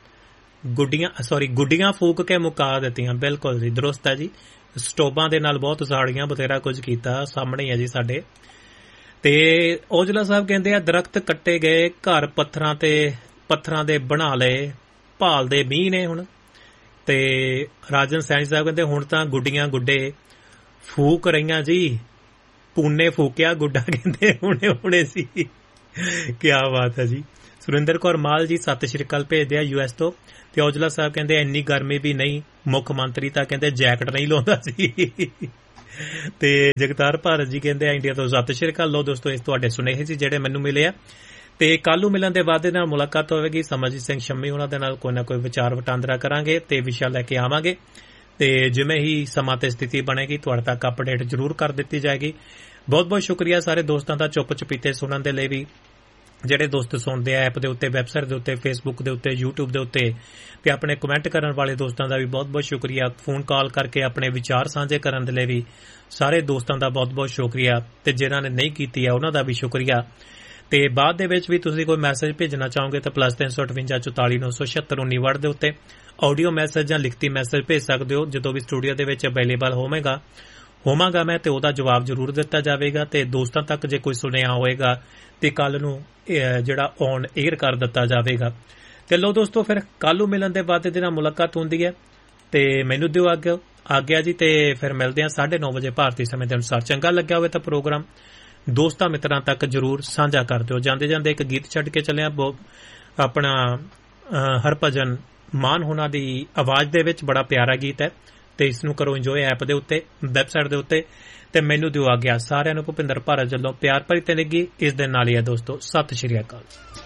ਗੁੱਡੀਆਂ ਫੂਕ ਕੇ ਮੁਕਾ ਦਿੱਤੀਆਂ। ਬਿਲਕੁਲ ਜੀ, ਦਰੁਸਤ ਹੈ ਜੀ। ਸਟੋਬਾਂ ਦੇ ਨਾਲ ਬਹੁਤ ਸਾੜੀਆਂ, ਬਥੇਰਾ ਕੁਝ ਕੀਤਾ, ਸਾਹਮਣੇ ਹੈ ਜੀ ਸਾਡੇ। ਤੇ ਔਜਲਾ ਸਾਹਿਬ ਕਹਿੰਦੇ ਆ ਦਰਖਤ ਕੱਟੇ ਗਏ, ਘਰ ਪੱਥਰਾਂ ਦੇ ਬਣਾ ਲਏ, ਭਾਲਦੇ ਮੀਂਹ ਨੇ ਹੁਣ। ਤੇ ਰਾਜਨ ਸੈਣੀ ਸਾਹਿਬ ਕਹਿੰਦੇ ਹੁਣ ਤਾਂ ਗੁੱਡੀਆਂ ਗੁੱਡੇ ਫੂਕ ਰਹੀਆਂ ਜੀ, ਪੂਨੇ ਫੂਕਿਆ ਗੁੱਡਾ ਕਹਿੰਦੇ ਹੁਣੇ ਸੀ। ਕਿਆ ਬਾਤ ਹੈ ਜੀ। ਸੁਰਿੰਦਰ ਕੌਰ ਮਾਲ ਜੀ ਸਤਿ ਸ਼੍ਰੀ ਅਕਾਲ ਭੇਜਦੇ ਆ US ਤੋਂ। ਤੇ ਔਜਲਾ ਸਾਹਿਬ ਕਹਿੰਦੇ ਇੰਨੀ ਗਰਮੀ ਵੀ ਨਹੀਂ, ਮੁੱਖ ਮੰਤਰੀ ਤਾਂ ਕਹਿੰਦੇ ਜੈਕਟ ਨਹੀਂ ਲਾਉਂਦਾ ਸੀ। ਤੇ ਜਗਤਾਰ ਭਾਰਤ ਜੀ ਕਹਿੰਦੇ ਇੰਡੀਆ ਤੋਂ ਸਤਿ ਸ਼੍ਰੀ ਅਕਾਲ। ਲੋ ਦੋਸਤੋ, ਇਸ ਤੁਹਾਡੇ ਸੁਨੇਹੇ ਸੀ ਜਿਹੜੇ ਮੈਨੂੰ ਮਿਲੇ ਆ। ਤੇ ਕੱਲ ਨੂੰ ਮਿਲਣ ਦੇ ਵਾਅਦੇ ਨਾਲ ਮੁਲਾਕਾਤ ਹੋਵੇਗੀ ਸਮਰਜੀਤ ਸਿੰਘ ਸ਼ੰਮੀ ਉਹਨਾਂ ਦੇ ਨਾਲ, ਕੋਈ ਨਾ ਕੋਈ ਵਿਚਾਰ ਵਟਾਂਦਰਾ ਕਰਾਂਗੇ ਤੇ ਵਿਸ਼ਾ ਲੈ ਕੇ ਆਵਾਂਗੇ। ਤੇ ਜਿਵੇਂ ਹੀ ਸਮਾਂ ਤੇ ਸਥਿਤੀ ਬਣੇਗੀ ਤੁਹਾਡੇ ਤੱਕ ਅਪਡੇਟ ਜ਼ਰੂਰ ਕਰ ਦਿੱਤੀ ਜਾਏਗੀ। ਬਹੁਤ ਬਹੁਤ ਸ਼ੁਕਰੀਆ ਸਾਰੇ ਦੋਸਤਾਂ ਦਾ ਚੁੱਪ ਚਪੀਤੇ ਸੁਣਨ ਦੇ ਲਈ ਵੀ। ਜਿਹੜੇ ਦੋਸਤ ਸੁਣਦੇ ਆ ਐਪ ਦੇ ਉੱਤੇ, ਵੈਬਸਾਈਟ ਦੇ ਉੱਤੇ, ਫੇਸਬੁੱਕ ਦੇ ਉੱਤੇ, YouTube ਦੇ ਉੱਤੇ, ਤੇ ਆਪਣੇ ਕਮੈਂਟ ਕਰਨ ਵਾਲੇ ਦੋਸਤਾਂ ਦਾ ਵੀ ਬਹੁਤ ਬਹੁਤ ਸ਼ੁਕਰੀਆ। ਫੋਨ ਕਾਲ ਕਰਕੇ ਆਪਣੇ ਵਿਚਾਰ ਸਾਂਝੇ ਕਰਨ ਦੇ ਲਈ ਵੀ ਸਾਰੇ ਦੋਸਤਾਂ ਦਾ ਬਹੁਤ ਬਹੁਤ ਸ਼ੁਕਰੀਆ। ਤੇ ਜਿਨ੍ਹਾਂ ਨੇ ਨਹੀਂ ਕੀਤੀ ਆ ਉਹਨਾਂ ਦਾ ਵੀ ਸ਼ੁਕਰੀਆ। ਤੇ ਬਾਅਦ ਦੇ ਵਿੱਚ ਵੀ ਤੁਸੀਂ ਕੋਈ ਮੈਸੇਜ ਭੇਜਣਾ ਚਾਹੋਗੇ ਤਾਂ +358 44 976 19 ਦੇ ਉੱਤੇ ਆਡੀਓ ਮੈਸੇਜ ਜਾਂ ਲਿਖਤੀ ਮੈਸੇਜ ਭੇਜ ਸਕਦੇ ਹੋ। ਜਦੋਂ ਵੀ ਸਟੂਡੀਓ ਦੇ ਵਿੱਚ ਅਵੇਲੇਬਲ ਹੋਵਾਂਗਾ ਮੈਂ ਤੇ ਉਹਦਾ ਜਵਾਬ ਜ਼ਰੂਰ ਦਿੱਤਾ ਜਾਵੇਗਾ। ਤੇ ਦੋਸਤਾਂ ਤੱਕ ਜੇ ਕੋਈ ਸੁਨੇਹਾ ਹੋਏਗਾ ਤੇ ਕੱਲ ਨੂੰ ਜਿਹੜਾ ਔਨ 에ਅਰ ਕਰ ਦਿੱਤਾ ਜਾਵੇਗਾ। ਤੇ ਲੋ ਦੋਸਤੋ, ਫਿਰ ਕੱਲ ਨੂੰ ਮਿਲਣ ਦੇ ਵਾਅਦੇ ਦੇ ਨਾਲ ਮੁਲਾਕਾਤ ਹੁੰਦੀ ਹੈ। ਤੇ ਮੈਨੂੰ ਦਿਓ ਆਗਿਆ ਜੀ। ਤੇ ਫਿਰ ਮਿਲਦੇ ਹਾਂ 9:30 ਵਜੇ ਭਾਰਤੀ ਸਮੇਂ ਦੇ ਅਨੁਸਾਰ। ਚੰਗਾ ਲੱਗਿਆ ਹੋਵੇ ਤਾਂ ਪ੍ਰੋਗਰਾਮ ਦੋਸਤਾਂ ਮਿੱਤਰਾਂ ਤੱਕ ਜ਼ਰੂਰ ਸਾਂਝਾ ਕਰ ਦਿਓ। ਜਾਂਦੇ ਜਾਂਦੇ ਇੱਕ ਗੀਤ ਛੱਡ ਕੇ ਚੱਲਿਆ, ਆਪਣਾ ਹਰਭਜਨ ਮਾਨ ਹੋਣਾ ਦੀ ਆਵਾਜ਼ ਦੇ ਵਿੱਚ, ਬੜਾ ਪਿਆਰਾ ਗੀਤ ਹੈ। ਤੇ ਇਸ ਨੂੰ ਕਰੋ ਇੰਜੋਏ ਐਪ ਦੇ ਉੱਤੇ, ਵੈਬਸਾਈਟ ਦੇ ਉੱਤੇ। ਤੇ ਮੈਨੂੰ ਦਿਓ ਆਗਿਆ। ਸਾਰਿਆਂ ਨੂੰ ਭੁਪਿੰਦਰ ਭਾਰਤ ਵੱਲੋਂ ਪਿਆਰ ਭਰੀ ਤਨੇਗੀ ਇਸ ਦੇ ਨਾਲ ਹੀ ਹੈ ਦੋਸਤੋ। ਸਤਿ ਸ਼੍ਰੀ ਅਕਾਲ।